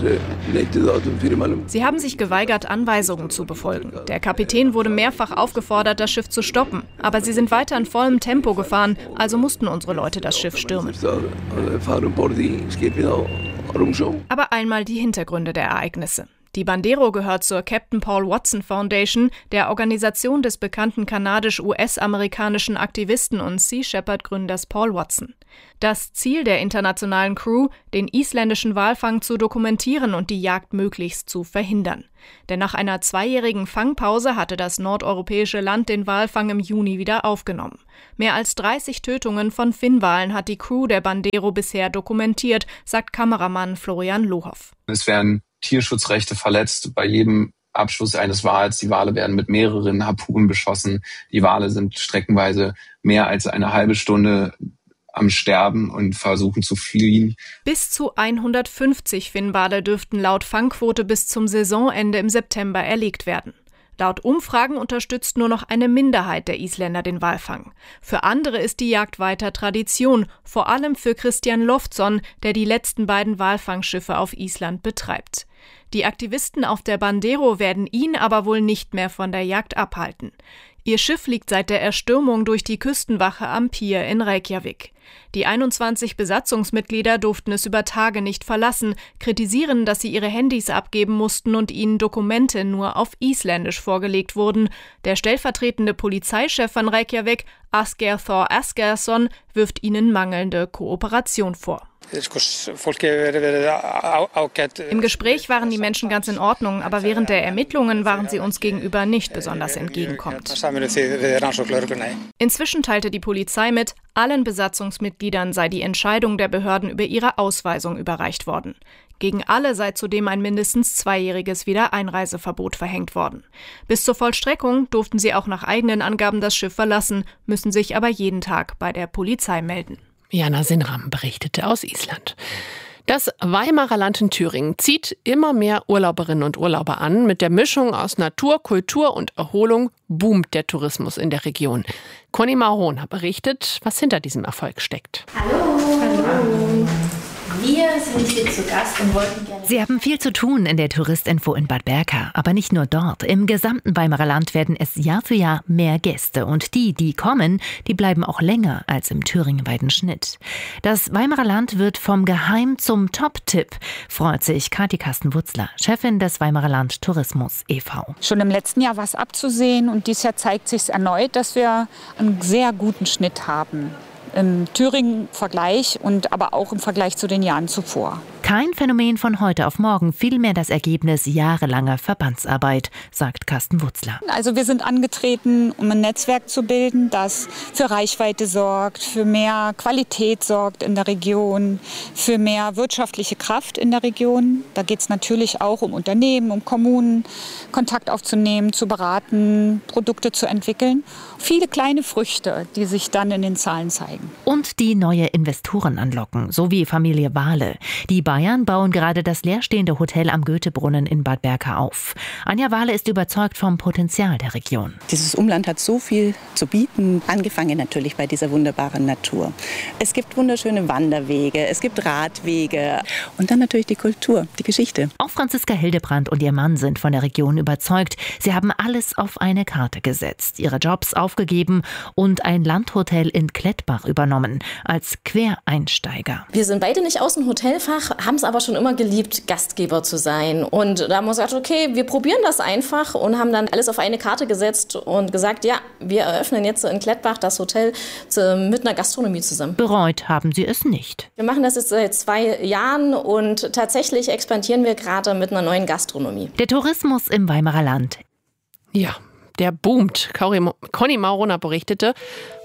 Sie haben sich geweigert, Anweisungen zu befolgen. Der Kapitän wurde mehrfach aufgefordert, das Schiff zu stoppen. Aber sie sind weiter in vollem Tempo gefahren, also mussten unsere Leute das Schiff stürmen. Aber einmal die Hintergründe der Ereignisse. Die Bandero gehört zur Captain Paul Watson Foundation, der Organisation des bekannten kanadisch-U S-amerikanischen Aktivisten und Sea Shepherd-Gründers Paul Watson. Das Ziel der internationalen Crew, den isländischen Walfang zu dokumentieren und die Jagd möglichst zu verhindern. Denn nach einer zweijährigen Fangpause hatte das nordeuropäische Land den Walfang im Juni wieder aufgenommen. Mehr als dreißig Tötungen von Finnwalen hat die Crew der Bandero bisher dokumentiert, sagt Kameramann Florian Lohoff. Es werden Tierschutzrechte verletzt bei jedem Abschuss eines Wals. Die Wale werden mit mehreren Harpunen beschossen. Die Wale sind streckenweise mehr als eine halbe Stunde am Sterben und versuchen zu fliehen. Bis zu hundertfünfzig Finnwale dürften laut Fangquote bis zum Saisonende im September erlegt werden. Laut Umfragen unterstützt nur noch eine Minderheit der Isländer den Walfang. Für andere ist die Jagd weiter Tradition, vor allem für Christian Loftsson, der die letzten beiden Walfangschiffe auf Island betreibt. Die Aktivisten auf der Bandero werden ihn aber wohl nicht mehr von der Jagd abhalten. Ihr Schiff liegt seit der Erstürmung durch die Küstenwache am Pier in Reykjavik. Die einundzwanzig Besatzungsmitglieder durften es über Tage nicht verlassen, kritisieren, dass sie ihre Handys abgeben mussten und ihnen Dokumente nur auf Isländisch vorgelegt wurden. Der stellvertretende Polizeichef von Reykjavik, Asgeir Thor Asgeirsson, wirft ihnen mangelnde Kooperation vor. Im Gespräch waren die Menschen ganz in Ordnung, aber während der Ermittlungen waren sie uns gegenüber nicht besonders entgegenkommend. Inzwischen teilte die Polizei mit, allen Besatzungsmitgliedern sei die Entscheidung der Behörden über ihre Ausweisung überreicht worden. Gegen alle sei zudem ein mindestens zweijähriges Wiedereinreiseverbot verhängt worden. Bis zur Vollstreckung durften sie auch nach eigenen Angaben das Schiff verlassen, müssen sich aber jeden Tag bei der Polizei melden. Jana Sinram berichtete aus Island. Das Weimarer Land in Thüringen zieht immer mehr Urlauberinnen und Urlauber an. Mit der Mischung aus Natur, Kultur und Erholung boomt der Tourismus in der Region. Conny Marona berichtet, was hinter diesem Erfolg steckt. Hallo. Hallo. Wir sind hier zu Gast und wollten gerne... Sie haben viel zu tun in der Touristinfo in Bad Berka. Aber nicht nur dort. Im gesamten Weimarer Land werden es Jahr für Jahr mehr Gäste. Und die, die kommen, die bleiben auch länger als im thüringenweiten Schnitt. Das Weimarer Land wird vom Geheim zum Top-Tipp, freut sich Kathi Kasten-Wutzler, Chefin des Weimarer Land Tourismus e V Schon im letzten Jahr war es abzusehen und dieses Jahr zeigt sich erneut, dass wir einen sehr guten Schnitt haben. Im Thüringen-Vergleich und aber auch im Vergleich zu den Jahren zuvor. Kein Phänomen von heute auf morgen, vielmehr das Ergebnis jahrelanger Verbandsarbeit, sagt Carsten Wutzler. Also wir sind angetreten, um ein Netzwerk zu bilden, das für Reichweite sorgt, für mehr Qualität sorgt in der Region, für mehr wirtschaftliche Kraft in der Region. Da geht es natürlich auch um Unternehmen, um Kommunen, Kontakt aufzunehmen, zu beraten, Produkte zu entwickeln. Viele kleine Früchte, die sich dann in den Zahlen zeigen. Und die neue Investoren anlocken, so wie Familie Wahle. Die Bayern bauen gerade das leerstehende Hotel am Goethebrunnen in Bad Berka auf. Anja Wahle ist überzeugt vom Potenzial der Region. Dieses Umland hat so viel zu bieten, angefangen natürlich bei dieser wunderbaren Natur. Es gibt wunderschöne Wanderwege, es gibt Radwege und dann natürlich die Kultur, die Geschichte. Auch Franziska Hildebrand und ihr Mann sind von der Region überzeugt. Sie haben alles auf eine Karte gesetzt, ihre Jobs aufgegeben und ein Landhotel in Klettbach übernommen, als Quereinsteiger. Wir sind beide nicht aus dem Hotelfach, haben es aber schon immer geliebt, Gastgeber zu sein. Und da haben wir gesagt, okay, wir probieren das einfach und haben dann alles auf eine Karte gesetzt und gesagt, ja, wir eröffnen jetzt in Klettbach das Hotel mit einer Gastronomie zusammen. Bereut haben sie es nicht. Wir machen das jetzt seit zwei Jahren und tatsächlich expandieren wir gerade mit einer neuen Gastronomie. Der Tourismus im Weimarer Land. Ja, der boomt. Conny Marona berichtete.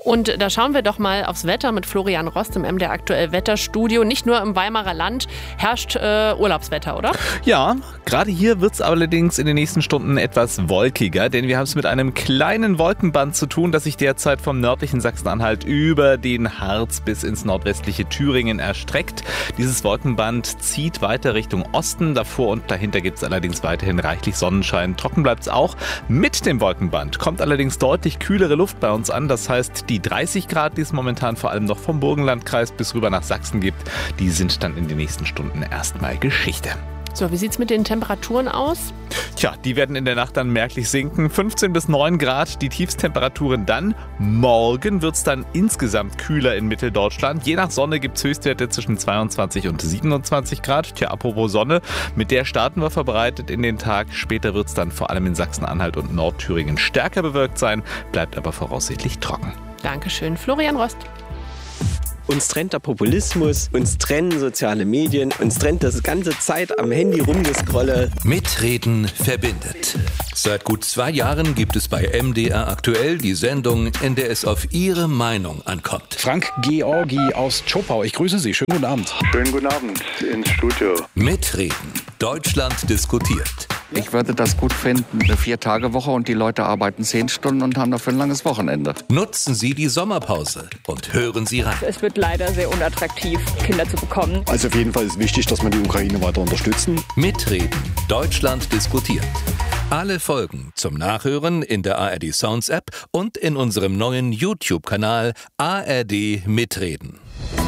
Und da schauen wir doch mal aufs Wetter mit Florian Rost im M D R Aktuell Wetterstudio. Nicht nur im Weimarer Land herrscht äh, Urlaubswetter, oder? Ja, gerade hier wird es allerdings in den nächsten Stunden etwas wolkiger, denn wir haben es mit einem kleinen Wolkenband zu tun, das sich derzeit vom nördlichen Sachsen-Anhalt über den Harz bis ins nordwestliche Thüringen erstreckt. Dieses Wolkenband zieht weiter Richtung Osten. Davor und dahinter gibt es allerdings weiterhin reichlich Sonnenschein. Trocken bleibt es auch. Mit dem Wolkenband kommt allerdings deutlich kühlere Luft bei uns an. Das heißt, die dreißig Grad, die es momentan vor allem noch vom Burgenlandkreis bis rüber nach Sachsen gibt, die sind dann in den nächsten Stunden erstmal Geschichte. So, wie sieht es mit den Temperaturen aus? Tja, die werden in der Nacht dann merklich sinken. fünfzehn bis neun Grad, die Tiefstemperaturen dann. Morgen wird es dann insgesamt kühler in Mitteldeutschland. Je nach Sonne gibt es Höchstwerte zwischen zweiundzwanzig und siebenundzwanzig Grad. Tja, apropos Sonne, mit der starten wir verbreitet in den Tag. Später wird es dann vor allem in Sachsen-Anhalt und Nordthüringen stärker bewölkt sein, bleibt aber voraussichtlich trocken. Dankeschön, Florian Rost. Uns trennt der Populismus, uns trennen soziale Medien, uns trennt das ganze Zeit am Handy rumgescrolle. Mitreden verbindet. Seit gut zwei Jahren gibt es bei M D R Aktuell die Sendung, in der es auf Ihre Meinung ankommt. Frank Georgi aus Zschopau, ich grüße Sie. Schönen guten Abend. Schönen guten Abend ins Studio. Mitreden. Deutschland diskutiert. Ich würde das gut finden, eine Vier-Tage-Woche und die Leute arbeiten zehn Stunden und haben dafür ein langes Wochenende. Nutzen Sie die Sommerpause und hören Sie rein. Es wird leider sehr unattraktiv, Kinder zu bekommen. Also auf jeden Fall ist wichtig, dass wir die Ukraine weiter unterstützen. Mitreden. Deutschland diskutiert. Alle Folgen zum Nachhören in der A R D Sounds App und in unserem neuen YouTube-Kanal A R D Mitreden.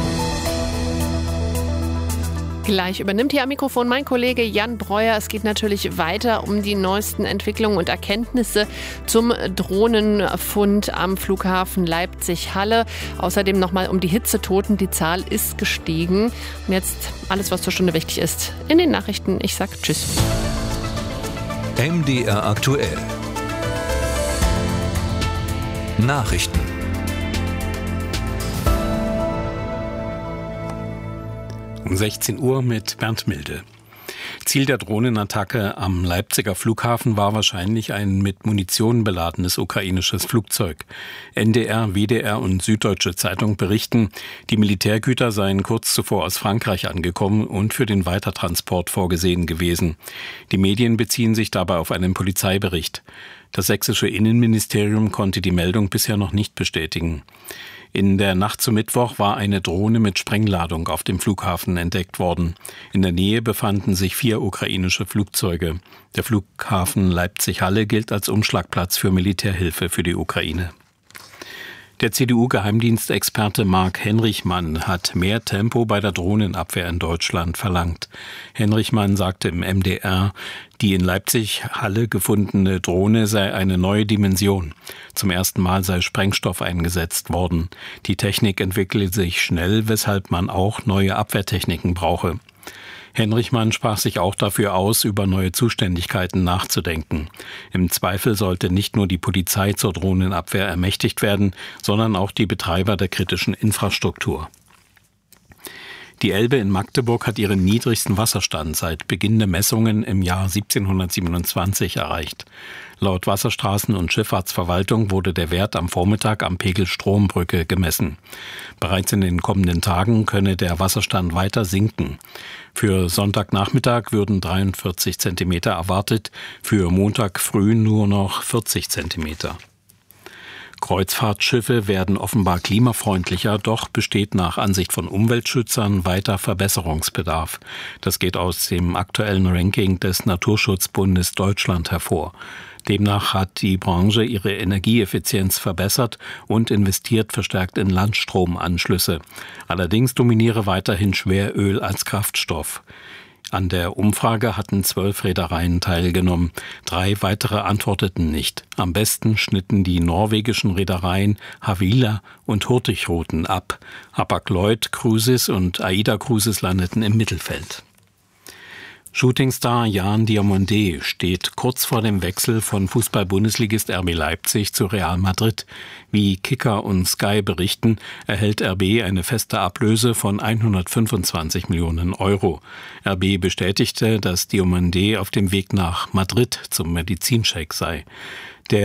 Gleich übernimmt hier am Mikrofon mein Kollege Jan Breuer. Es geht natürlich weiter um die neuesten Entwicklungen und Erkenntnisse zum Drohnenfund am Flughafen Leipzig-Halle. Außerdem nochmal um die Hitzetoten. Die Zahl ist gestiegen. Und jetzt alles, was zur Stunde wichtig ist, in den Nachrichten. Ich sag Tschüss. M D R Aktuell. Nachrichten. Um sechzehn Uhr mit Bernd Milde. Ziel der Drohnenattacke am Leipziger Flughafen war wahrscheinlich ein mit Munition beladenes ukrainisches Flugzeug. N D R, W D R und Süddeutsche Zeitung berichten, die Militärgüter seien kurz zuvor aus Frankreich angekommen und für den Weitertransport vorgesehen gewesen. Die Medien beziehen sich dabei auf einen Polizeibericht. Das sächsische Innenministerium konnte die Meldung bisher noch nicht bestätigen. In der Nacht zum Mittwoch war eine Drohne mit Sprengladung auf dem Flughafen entdeckt worden. In der Nähe befanden sich vier ukrainische Flugzeuge. Der Flughafen Leipzig-Halle gilt als Umschlagplatz für Militärhilfe für die Ukraine. Der C D U-Geheimdienstexperte Marc Henrichmann hat mehr Tempo bei der Drohnenabwehr in Deutschland verlangt. Henrichmann sagte im M D R, die in Leipzig-Halle gefundene Drohne sei eine neue Dimension. Zum ersten Mal sei Sprengstoff eingesetzt worden. Die Technik entwickle sich schnell, weshalb man auch neue Abwehrtechniken brauche. Henrichmann sprach sich auch dafür aus, über neue Zuständigkeiten nachzudenken. Im Zweifel sollte nicht nur die Polizei zur Drohnenabwehr ermächtigt werden, sondern auch die Betreiber der kritischen Infrastruktur. Die Elbe in Magdeburg hat ihren niedrigsten Wasserstand seit Beginn der Messungen im Jahr siebzehnhundertsiebenundzwanzig erreicht. Laut Wasserstraßen- und Schifffahrtsverwaltung wurde der Wert am Vormittag am Pegel Strombrücke gemessen. Bereits in den kommenden Tagen könne der Wasserstand weiter sinken. Für Sonntagnachmittag würden dreiundvierzig Zentimeter erwartet, für Montag früh nur noch vierzig Zentimeter. Kreuzfahrtschiffe werden offenbar klimafreundlicher, doch besteht nach Ansicht von Umweltschützern weiter Verbesserungsbedarf. Das geht aus dem aktuellen Ranking des Naturschutzbundes Deutschland hervor. Demnach hat die Branche ihre Energieeffizienz verbessert und investiert verstärkt in Landstromanschlüsse. Allerdings dominiere weiterhin Schweröl als Kraftstoff. An der Umfrage hatten zwölf Reedereien teilgenommen. Drei weitere antworteten nicht. Am besten schnitten die norwegischen Reedereien Havila und Hurtigruten ab. Hapag-Lloyd Cruises und Aida Cruises landeten im Mittelfeld. Shootingstar Jan Diomandé steht kurz vor dem Wechsel von Fußball-Bundesligist R B Leipzig zu Real Madrid. Wie Kicker und Sky berichten, erhält R B eine feste Ablöse von hundertfünfundzwanzig Millionen Euro. R B bestätigte, dass Diomandé auf dem Weg nach Madrid zum Medizincheck sei. Der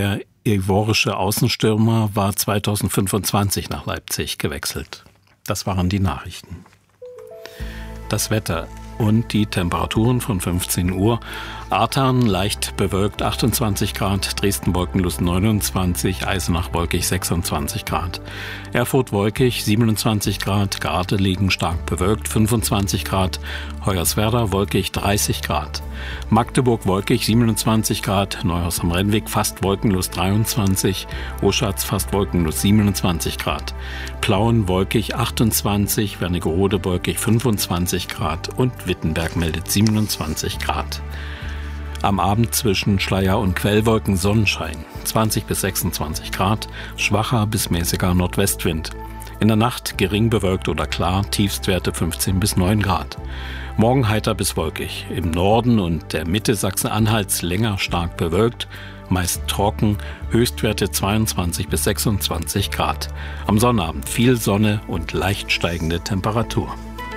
ivorische Außenstürmer war zweitausendfünfundzwanzig nach Leipzig gewechselt. Das waren die Nachrichten. Das Wetter und die Temperaturen von fünfzehn Uhr. Artern leicht bewölkt achtundzwanzig Grad, Dresden wolkenlos neunundzwanzig, Eisenach wolkig sechsundzwanzig Grad. Erfurt wolkig siebenundzwanzig Grad, Gardelegen stark bewölkt fünfundzwanzig Grad, Hoyerswerda wolkig dreißig Grad. Magdeburg wolkig siebenundzwanzig Grad, Neuhaus am Rennweg fast wolkenlos dreiundzwanzig, Oschatz fast wolkenlos siebenundzwanzig Grad. Plauen wolkig achtundzwanzig, Wernigerode wolkig fünfundzwanzig Grad und Wittenberg meldet siebenundzwanzig Grad. Am Abend zwischen Schleier- und Quellwolken Sonnenschein, zwanzig bis sechsundzwanzig Grad, schwacher bis mäßiger Nordwestwind. In der Nacht gering bewölkt oder klar, Tiefstwerte fünfzehn bis neun Grad. Morgen heiter bis wolkig, im Norden und der Mitte Sachsen-Anhalts länger stark bewölkt, meist trocken, Höchstwerte zweiundzwanzig bis sechsundzwanzig Grad. Am Sonnabend viel Sonne und leicht steigende Temperatur.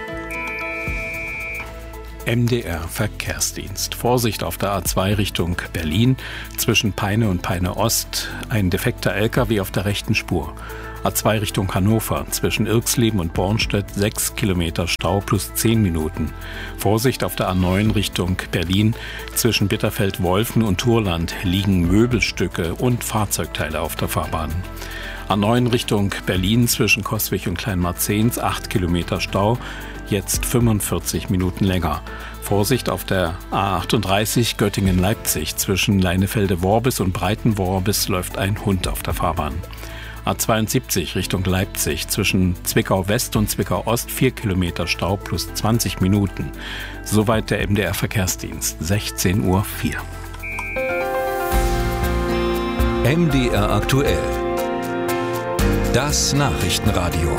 M D R Verkehrsdienst. Vorsicht auf der A zwei Richtung Berlin. Zwischen Peine und Peine Ost ein defekter L K W auf der rechten Spur. A zwei Richtung Hannover. Zwischen Irxleben und Bornstedt sechs Kilometer Stau plus zehn Minuten. Vorsicht auf der A neun Richtung Berlin. Zwischen Bitterfeld-Wolfen und Turland liegen Möbelstücke und Fahrzeugteile auf der Fahrbahn. A neun Richtung Berlin zwischen Coswig und Kleinmarzens acht Kilometer Stau. Jetzt fünfundvierzig Minuten länger. Vorsicht auf der A achtunddreißig Göttingen-Leipzig. Zwischen Leinefelde-Worbis und Breiten-Worbis läuft ein Hund auf der Fahrbahn. A zweiundsiebzig Richtung Leipzig. Zwischen Zwickau-West und Zwickau-Ost vier Kilometer Stau plus zwanzig Minuten. Soweit der M D R Verkehrsdienst. sechzehn Uhr vier. M D R aktuell. Das Nachrichtenradio.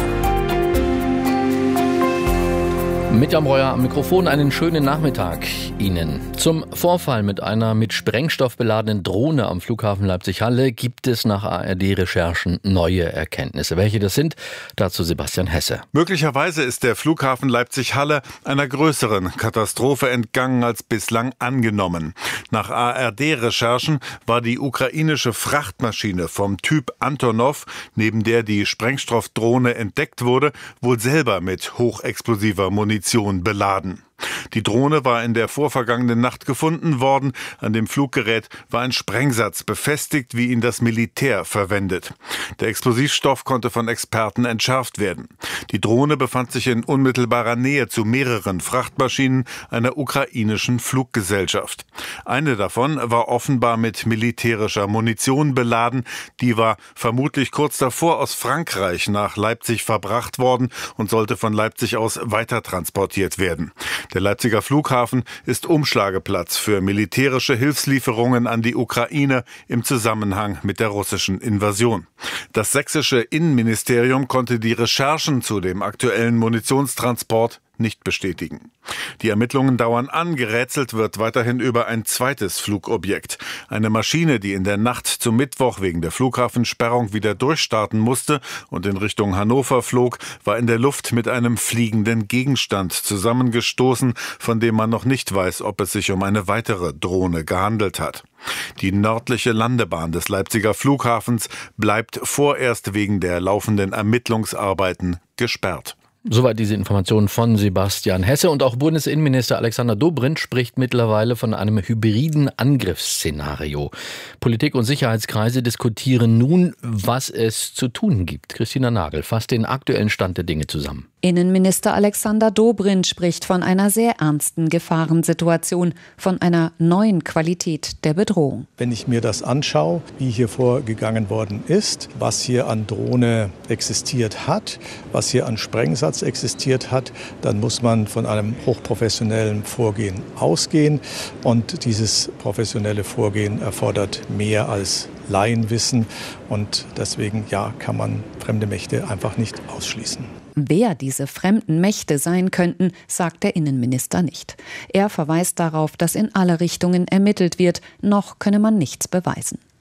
Mirjam Breuer am Mikrofon, einen schönen Nachmittag Ihnen. Zum Vorfall mit einer mit Sprengstoff beladenen Drohne am Flughafen Leipzig-Halle gibt es nach A R D-Recherchen neue Erkenntnisse. Welche das sind, dazu Sebastian Hesse. Möglicherweise ist der Flughafen Leipzig-Halle einer größeren Katastrophe entgangen als bislang angenommen. Nach A R D-Recherchen war die ukrainische Frachtmaschine vom Typ Antonov, neben der die Sprengstoffdrohne entdeckt wurde, wohl selber mit hochexplosiver Munition beladen. Die Drohne war in der vorvergangenen Nacht gefunden worden. An dem Fluggerät war ein Sprengsatz befestigt, wie ihn das Militär verwendet. Der Explosivstoff konnte von Experten entschärft werden. Die Drohne befand sich in unmittelbarer Nähe zu mehreren Frachtmaschinen einer ukrainischen Fluggesellschaft. Eine davon war offenbar mit militärischer Munition beladen. Die war vermutlich kurz davor aus Frankreich nach Leipzig verbracht worden und sollte von Leipzig aus weitertransportiert werden. Der Leipziger Flughafen ist Umschlageplatz für militärische Hilfslieferungen an die Ukraine im Zusammenhang mit der russischen Invasion. Das sächsische Innenministerium konnte die Recherchen zu dem aktuellen Munitionstransport nicht bestätigen. Die Ermittlungen dauern an. Gerätselt wird weiterhin über ein zweites Flugobjekt. Eine Maschine, die in der Nacht zum Mittwoch wegen der Flughafensperrung wieder durchstarten musste und in Richtung Hannover flog, war in der Luft mit einem fliegenden Gegenstand zusammengestoßen, von dem man noch nicht weiß, ob es sich um eine weitere Drohne gehandelt hat. Die nördliche Landebahn des Leipziger Flughafens bleibt vorerst wegen der laufenden Ermittlungsarbeiten gesperrt. Soweit diese Informationen von Sebastian Hesse. Und auch Bundesinnenminister Alexander Dobrindt spricht mittlerweile von einem hybriden Angriffsszenario. Politik- und Sicherheitskreise diskutieren nun, was es zu tun gibt. Christina Nagel fasst den aktuellen Stand der Dinge zusammen. Innenminister Alexander Dobrindt spricht von einer sehr ernsten Gefahrensituation, von einer neuen Qualität der Bedrohung. Wenn ich mir das anschaue, wie hier vorgegangen worden ist, was hier an Drohne existiert hat, was hier an Sprengsatz existiert hat, dann muss man von einem hochprofessionellen Vorgehen ausgehen. Und dieses professionelle Vorgehen erfordert mehr als Laienwissen. Und deswegen, ja, kann man fremde Mächte einfach nicht ausschließen. Wer diese fremden Mächte sein könnten, sagt der Innenminister nicht. Er verweist darauf, dass in alle Richtungen ermittelt wird, noch könne man nichts beweisen.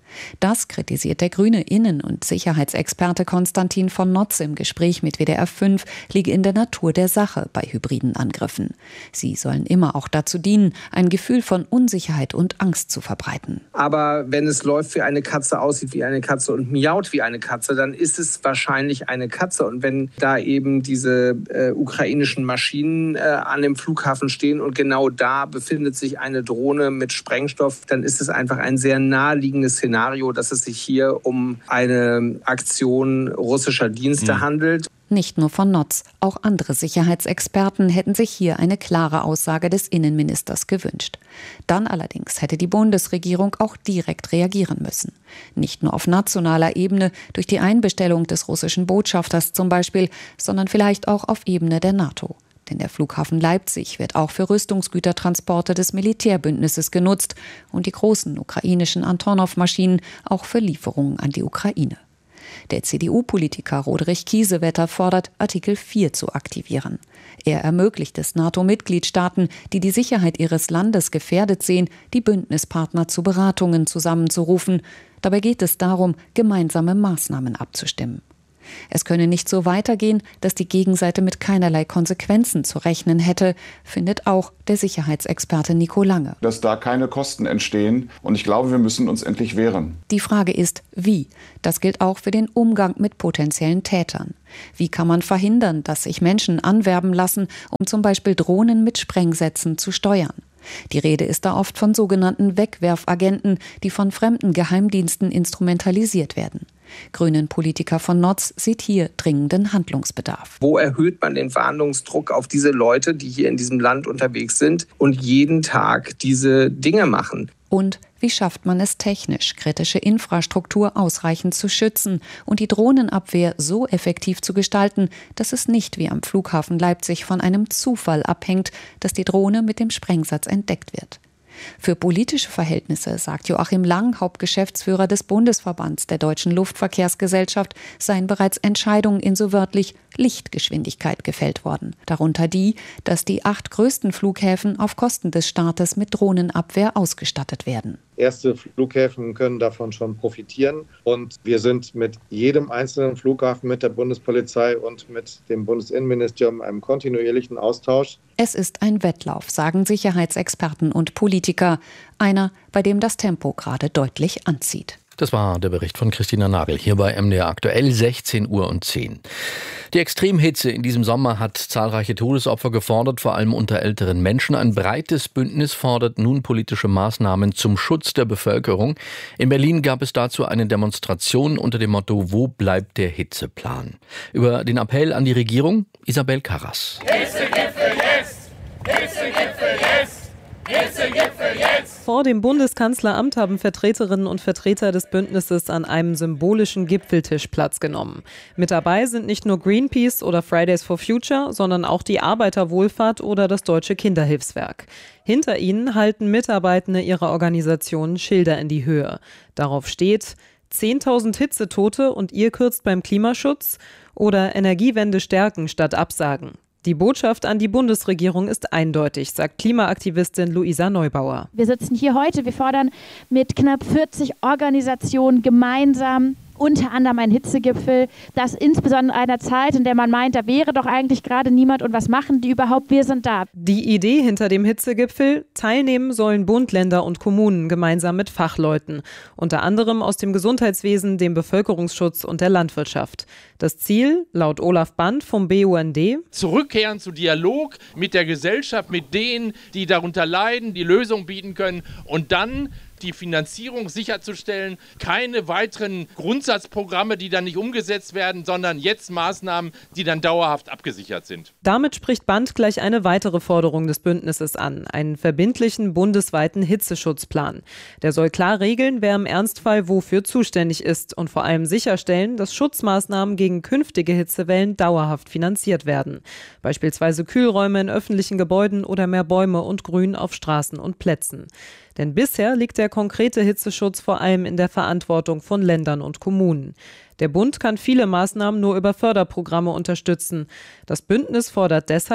Das kritisiert der grüne Innen- und Sicherheitsexperte Konstantin von Notz im Gespräch mit W D R fünf, liege in der Natur der Sache bei hybriden Angriffen. Sie sollen immer auch dazu dienen, ein Gefühl von Unsicherheit und Angst zu verbreiten. Aber wenn es läuft wie eine Katze, aussieht wie eine Katze und miaut wie eine Katze, dann ist es wahrscheinlich eine Katze. Und wenn da eben diese äh, ukrainischen Maschinen äh, an dem Flughafen stehen und genau da befindet sich eine Drohne mit Sprengstoff, dann ist es einfach ein sehr naheliegendes Szenario, dass es sich hier um eine Aktion russischer Dienste mhm. handelt. Nicht nur von Notz, auch andere Sicherheitsexperten hätten sich hier eine klare Aussage des Innenministers gewünscht. Dann allerdings hätte die Bundesregierung auch direkt reagieren müssen. Nicht nur auf nationaler Ebene durch die Einbestellung des russischen Botschafters zum Beispiel, sondern vielleicht auch auf Ebene der NATO. Denn der Flughafen Leipzig wird auch für Rüstungsgütertransporte des Militärbündnisses genutzt und die großen ukrainischen Antonov-Maschinen auch für Lieferungen an die Ukraine. Der C D U-Politiker Roderich Kiesewetter fordert, Artikel vier zu aktivieren. Er ermöglicht es NATO-Mitgliedstaaten, die die Sicherheit ihres Landes gefährdet sehen, die Bündnispartner zu Beratungen zusammenzurufen. Dabei geht es darum, gemeinsame Maßnahmen abzustimmen. Es könne nicht so weitergehen, dass die Gegenseite mit keinerlei Konsequenzen zu rechnen hätte, findet auch der Sicherheitsexperte Nico Lange. Dass da keine Kosten entstehen und ich glaube, wir müssen uns endlich wehren. Die Frage ist, wie? Das gilt auch für den Umgang mit potenziellen Tätern. Wie kann man verhindern, dass sich Menschen anwerben lassen, um zum Beispiel Drohnen mit Sprengsätzen zu steuern? Die Rede ist da oft von sogenannten Wegwerfagenten, die von fremden Geheimdiensten instrumentalisiert werden. Grünen-Politiker von Notz sieht hier dringenden Handlungsbedarf. Wo erhöht man den Verhandlungsdruck auf diese Leute, die hier in diesem Land unterwegs sind und jeden Tag diese Dinge machen? Und wie schafft man es technisch, kritische Infrastruktur ausreichend zu schützen und die Drohnenabwehr so effektiv zu gestalten, dass es nicht wie am Flughafen Leipzig von einem Zufall abhängt, dass die Drohne mit dem Sprengsatz entdeckt wird? Für politische Verhältnisse, sagt Joachim Lang, Hauptgeschäftsführer des Bundesverbands der Deutschen Luftverkehrsgesellschaft, seien bereits Entscheidungen in so wörtlich Lichtgeschwindigkeit gefällt worden. Darunter die, dass die acht größten Flughäfen auf Kosten des Staates mit Drohnenabwehr ausgestattet werden. Erste Flughäfen können davon schon profitieren und wir sind mit jedem einzelnen Flughafen, mit der Bundespolizei und mit dem Bundesinnenministerium in einem kontinuierlichen Austausch. Es ist ein Wettlauf, sagen Sicherheitsexperten und Politiker. Einer, bei dem das Tempo gerade deutlich anzieht. Das war der Bericht von Christina Nagel hier bei M D R aktuell, sechzehn Uhr und zehn. Die Extremhitze in diesem Sommer hat zahlreiche Todesopfer gefordert, vor allem unter älteren Menschen. Ein breites Bündnis fordert nun politische Maßnahmen zum Schutz der Bevölkerung. In Berlin gab es dazu eine Demonstration unter dem Motto „Wo bleibt der Hitzeplan?". Über den Appell an die Regierung Isabel Karras. Hitzegipfel jetzt! Hitzegipfel jetzt! Hitzegipfel jetzt! Vor dem Bundeskanzleramt haben Vertreterinnen und Vertreter des Bündnisses an einem symbolischen Gipfeltisch Platz genommen. Mit dabei sind nicht nur Greenpeace oder Fridays for Future, sondern auch die Arbeiterwohlfahrt oder das Deutsche Kinderhilfswerk. Hinter ihnen halten Mitarbeitende ihrer Organisationen Schilder in die Höhe. Darauf steht: zehntausend Hitzetote und ihr kürzt beim Klimaschutz oder Energiewende stärken statt absagen. Die Botschaft an die Bundesregierung ist eindeutig, sagt Klimaaktivistin Luisa Neubauer. Wir sitzen hier heute, wir fordern mit knapp vierzig Organisationen gemeinsam unter anderem ein Hitzegipfel, das insbesondere in einer Zeit, in der man meint, da wäre doch eigentlich gerade niemand und was machen die überhaupt, wir sind da. Die Idee hinter dem Hitzegipfel: teilnehmen sollen Bund, Länder und Kommunen gemeinsam mit Fachleuten, unter anderem aus dem Gesundheitswesen, dem Bevölkerungsschutz und der Landwirtschaft. Das Ziel, laut Olaf Band vom B U N D: zurückkehren zu Dialog mit der Gesellschaft, mit denen, die darunter leiden, die Lösung bieten können und dann die Finanzierung sicherzustellen, keine weiteren Grundsatzprogramme, die dann nicht umgesetzt werden, sondern jetzt Maßnahmen, die dann dauerhaft abgesichert sind. Damit spricht Band gleich eine weitere Forderung des Bündnisses an, einen verbindlichen bundesweiten Hitzeschutzplan. Der soll klar regeln, wer im Ernstfall wofür zuständig ist und vor allem sicherstellen, dass Schutzmaßnahmen gegen künftige Hitzewellen dauerhaft finanziert werden. Beispielsweise Kühlräume in öffentlichen Gebäuden oder mehr Bäume und Grün auf Straßen und Plätzen. Denn bisher liegt der konkrete Hitzeschutz vor allem in der Verantwortung von Ländern und Kommunen. Der Bund kann viele Maßnahmen nur über Förderprogramme unterstützen. Das Bündnis fordert deshalb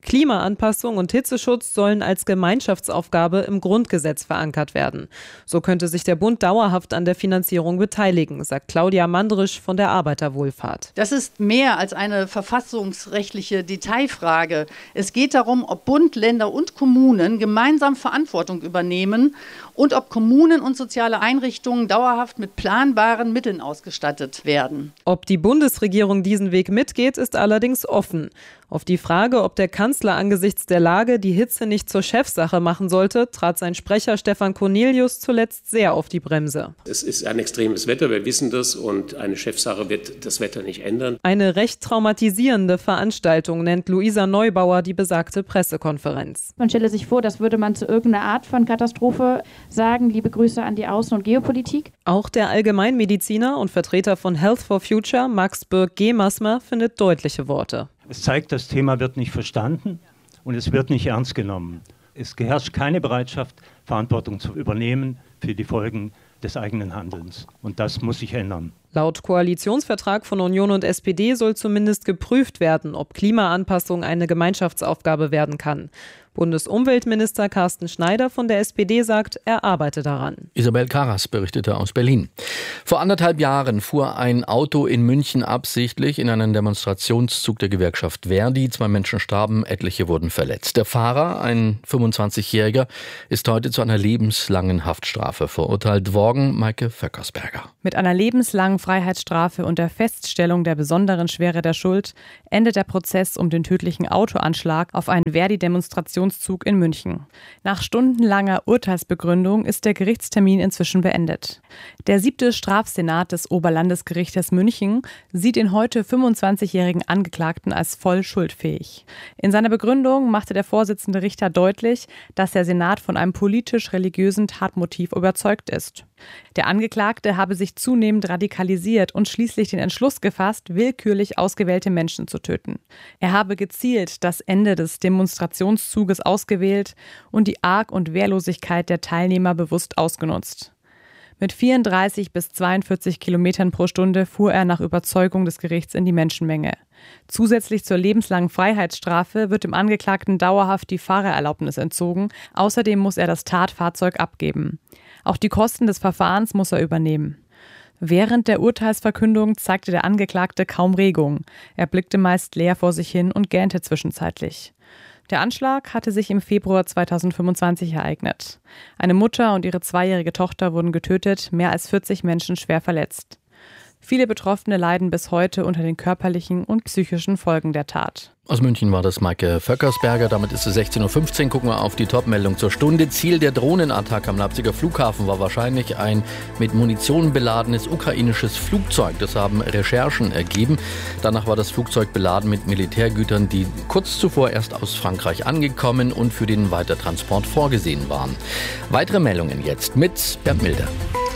Klimaanpassung und Hitzeschutz sollen als Gemeinschaftsaufgabe im Grundgesetz verankert werden. So könnte sich der Bund dauerhaft an der Finanzierung beteiligen, sagt Claudia Mandrisch von der Arbeiterwohlfahrt. Das ist mehr als eine verfassungsrechtliche Detailfrage. Es geht darum, ob Bund, Länder und Kommunen gemeinsam Verantwortung übernehmen und ob Kommunen und soziale Einrichtungen dauerhaft mit planbaren Mitteln ausgestattet werden. Ob die Bundesregierung diesen Weg mitgeht, ist allerdings offen. Auf die Frage, ob der Kanzler angesichts der Lage die Hitze nicht zur Chefsache machen sollte, trat sein Sprecher Stefan Cornelius zuletzt sehr auf die Bremse. Es ist ein extremes Wetter, wir wissen das, und eine Chefsache wird das Wetter nicht ändern. Eine recht traumatisierende Veranstaltung nennt Luisa Neubauer die besagte Pressekonferenz. Man stelle sich vor, das würde man zu irgendeiner Art von Katastrophe sagen. Liebe Grüße an die Außen- und Geopolitik. Auch der Allgemeinmediziner und Vertreter von Health for Future, Max Birk-Gemasmer, findet deutliche Worte. Es zeigt, das Thema wird nicht verstanden und es wird nicht ernst genommen. Es herrscht keine Bereitschaft, Verantwortung zu übernehmen für die Folgen des eigenen Handelns. Und das muss sich ändern. Laut Koalitionsvertrag von Union und S P D soll zumindest geprüft werden, ob Klimaanpassung eine Gemeinschaftsaufgabe werden kann. Bundesumweltminister Carsten Schneider von der S P D sagt, er arbeite daran. Isabel Karas berichtete aus Berlin. Vor anderthalb Jahren fuhr ein Auto in München absichtlich in einen Demonstrationszug der Gewerkschaft Verdi. Zwei Menschen starben, etliche wurden verletzt. Der Fahrer, ein fünfundzwanzigjähriger, ist heute zu einer lebenslangen Haftstrafe verurteilt worden. Maike Vöckersberger. Mit einer lebenslangen Freiheitsstrafe und der Feststellung der besonderen Schwere der Schuld endet der Prozess um den tödlichen Autoanschlag auf einen Verdi-Demonstrationszug in München. Nach stundenlanger Urteilsbegründung ist der Gerichtstermin inzwischen beendet. Der siebte Strafsenat des Oberlandesgerichtes München sieht den heute fünfundzwanzigjährigen Angeklagten als voll schuldfähig. In seiner Begründung machte der Vorsitzende Richter deutlich, dass der Senat von einem politisch-religiösen Tatmotiv überzeugt ist. Der Angeklagte habe sich zunehmend radikalisiert und schließlich den Entschluss gefasst, willkürlich ausgewählte Menschen zu töten. Er habe gezielt das Ende des Demonstrationszuges ausgewählt und die Arg- und Wehrlosigkeit der Teilnehmer bewusst ausgenutzt. Mit vierunddreißig bis zweiundvierzig Kilometern pro Stunde fuhr er nach Überzeugung des Gerichts in die Menschenmenge. Zusätzlich zur lebenslangen Freiheitsstrafe wird dem Angeklagten dauerhaft die Fahrererlaubnis entzogen. Außerdem muss er das Tatfahrzeug abgeben. Auch die Kosten des Verfahrens muss er übernehmen. Während der Urteilsverkündung zeigte der Angeklagte kaum Regung. Er blickte meist leer vor sich hin und gähnte zwischenzeitlich. Der Anschlag hatte sich im Februar zweitausendfünfundzwanzig ereignet. Eine Mutter und ihre zweijährige Tochter wurden getötet, mehr als vierzig Menschen schwer verletzt. Viele Betroffene leiden bis heute unter den körperlichen und psychischen Folgen der Tat. Aus München war das Maike Vöckersberger. Damit ist es sechzehn Uhr fünfzehn. Gucken wir auf die Top-Meldung zur Stunde. Ziel der Drohnenattacke am Leipziger Flughafen war wahrscheinlich ein mit Munition beladenes ukrainisches Flugzeug. Das haben Recherchen ergeben. Danach war das Flugzeug beladen mit Militärgütern, die kurz zuvor erst aus Frankreich angekommen und für den Weitertransport vorgesehen waren. Weitere Meldungen jetzt mit Bernd Milder.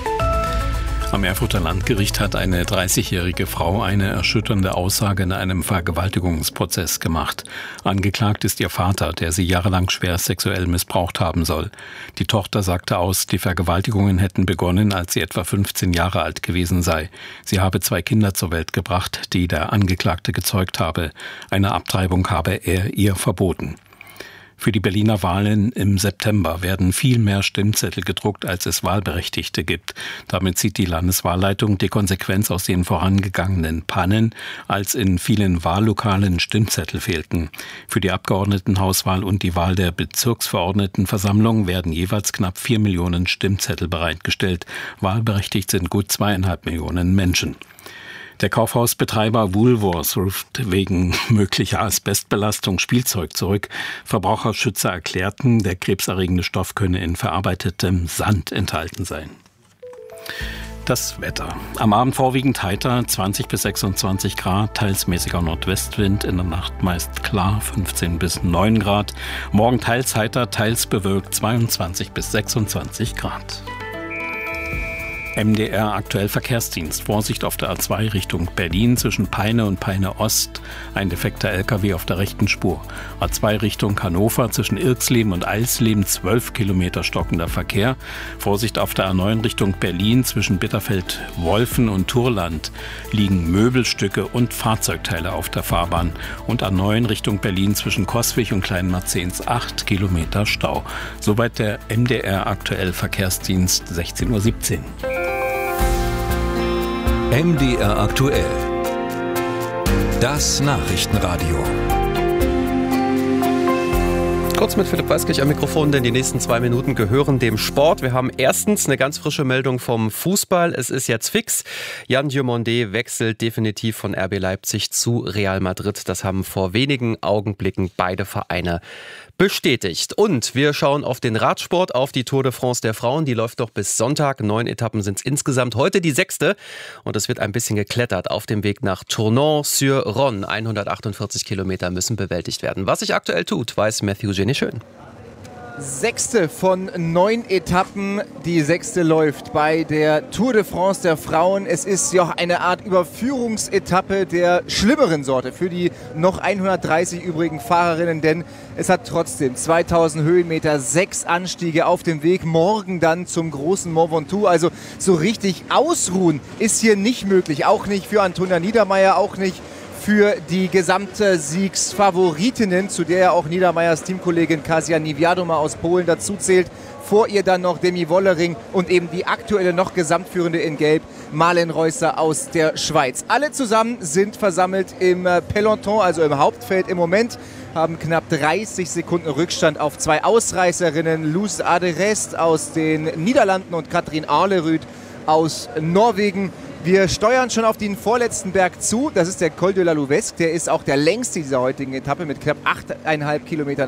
Am Erfurter Landgericht hat eine dreißigjährige Frau eine erschütternde Aussage in einem Vergewaltigungsprozess gemacht. Angeklagt ist ihr Vater, der sie jahrelang schwer sexuell missbraucht haben soll. Die Tochter sagte aus, die Vergewaltigungen hätten begonnen, als sie etwa fünfzehn Jahre alt gewesen sei. Sie habe zwei Kinder zur Welt gebracht, die der Angeklagte gezeugt habe. Eine Abtreibung habe er ihr verboten. Für die Berliner Wahlen im September werden viel mehr Stimmzettel gedruckt, als es Wahlberechtigte gibt. Damit zieht die Landeswahlleitung die Konsequenz aus den vorangegangenen Pannen, als in vielen Wahllokalen Stimmzettel fehlten. Für die Abgeordnetenhauswahl und die Wahl der Bezirksverordnetenversammlung werden jeweils knapp vier Millionen Stimmzettel bereitgestellt. Wahlberechtigt sind gut zweieinhalb Millionen Menschen. Der Kaufhausbetreiber Woolworths ruft wegen möglicher Asbestbelastung Spielzeug zurück. Verbraucherschützer erklärten, der krebserregende Stoff könne in verarbeitetem Sand enthalten sein. Das Wetter. Am Abend vorwiegend heiter, zwanzig bis sechsundzwanzig Grad, teils mäßiger Nordwestwind, in der Nacht meist klar, fünfzehn bis neun Grad. Morgen teils heiter, teils bewölkt, zweiundzwanzig bis sechsundzwanzig Grad. M D R aktuell Verkehrsdienst. Vorsicht auf der A zwei Richtung Berlin zwischen Peine und Peine Ost. Ein defekter L K W auf der rechten Spur. A zwei Richtung Hannover zwischen Irksleben und Eisleben zwölf Kilometer stockender Verkehr. Vorsicht auf der A neun Richtung Berlin zwischen Bitterfeld-Wolfen und Turland liegen Möbelstücke und Fahrzeugteile auf der Fahrbahn. Und A neun Richtung Berlin zwischen Coswig und Kleinmarzens acht Kilometer Stau. Soweit der M D R aktuell Verkehrsdienst sechzehn Uhr siebzehn. M D R aktuell. Das Nachrichtenradio. Kurz mit Philipp Weiskirch am Mikrofon, denn die nächsten zwei Minuten gehören dem Sport. Wir haben erstens eine ganz frische Meldung vom Fußball. Es ist jetzt fix. Jan Diomandé wechselt definitiv von R B Leipzig zu Real Madrid. Das haben vor wenigen Augenblicken beide Vereine bestätigt. Und wir schauen auf den Radsport, auf die Tour de France der Frauen. Die läuft doch bis Sonntag. Neun Etappen sind es insgesamt. Heute die sechste. Und es wird ein bisschen geklettert auf dem Weg nach Tournon-sur-Rhône. hundertachtundvierzig Kilometer müssen bewältigt werden. Was sich aktuell tut, weiß Matthew Jenny Schön. Sechste von neun Etappen. Die sechste läuft bei der Tour de France der Frauen. Es ist ja eine Art Überführungsetappe der schlimmeren Sorte für die noch hundertdreißig übrigen Fahrerinnen, denn es hat trotzdem zweitausend Höhenmeter, sechs Anstiege auf dem Weg. Morgen dann zum großen Mont Ventoux. Also so richtig ausruhen ist hier nicht möglich. Auch nicht für Antonia Niedermaier, auch nicht für die gesamte Siegsfavoritinnen, zu der ja auch Niedermeyers Teamkollegin Kasia Niewiadoma aus Polen dazu zählt. Vor ihr dann noch Demi Wollering und eben die aktuelle noch Gesamtführende in Gelb, Marlen Reusser aus der Schweiz. Alle zusammen sind versammelt im Peloton, also im Hauptfeld im Moment, haben knapp dreißig Sekunden Rückstand auf zwei Ausreißerinnen, Luz Aderest aus den Niederlanden und Katrin Ahlerud aus Norwegen. Wir steuern schon auf den vorletzten Berg zu. Das ist der Col de la Louvesque. Der ist auch der längste dieser heutigen Etappe mit knapp achteinhalb Kilometern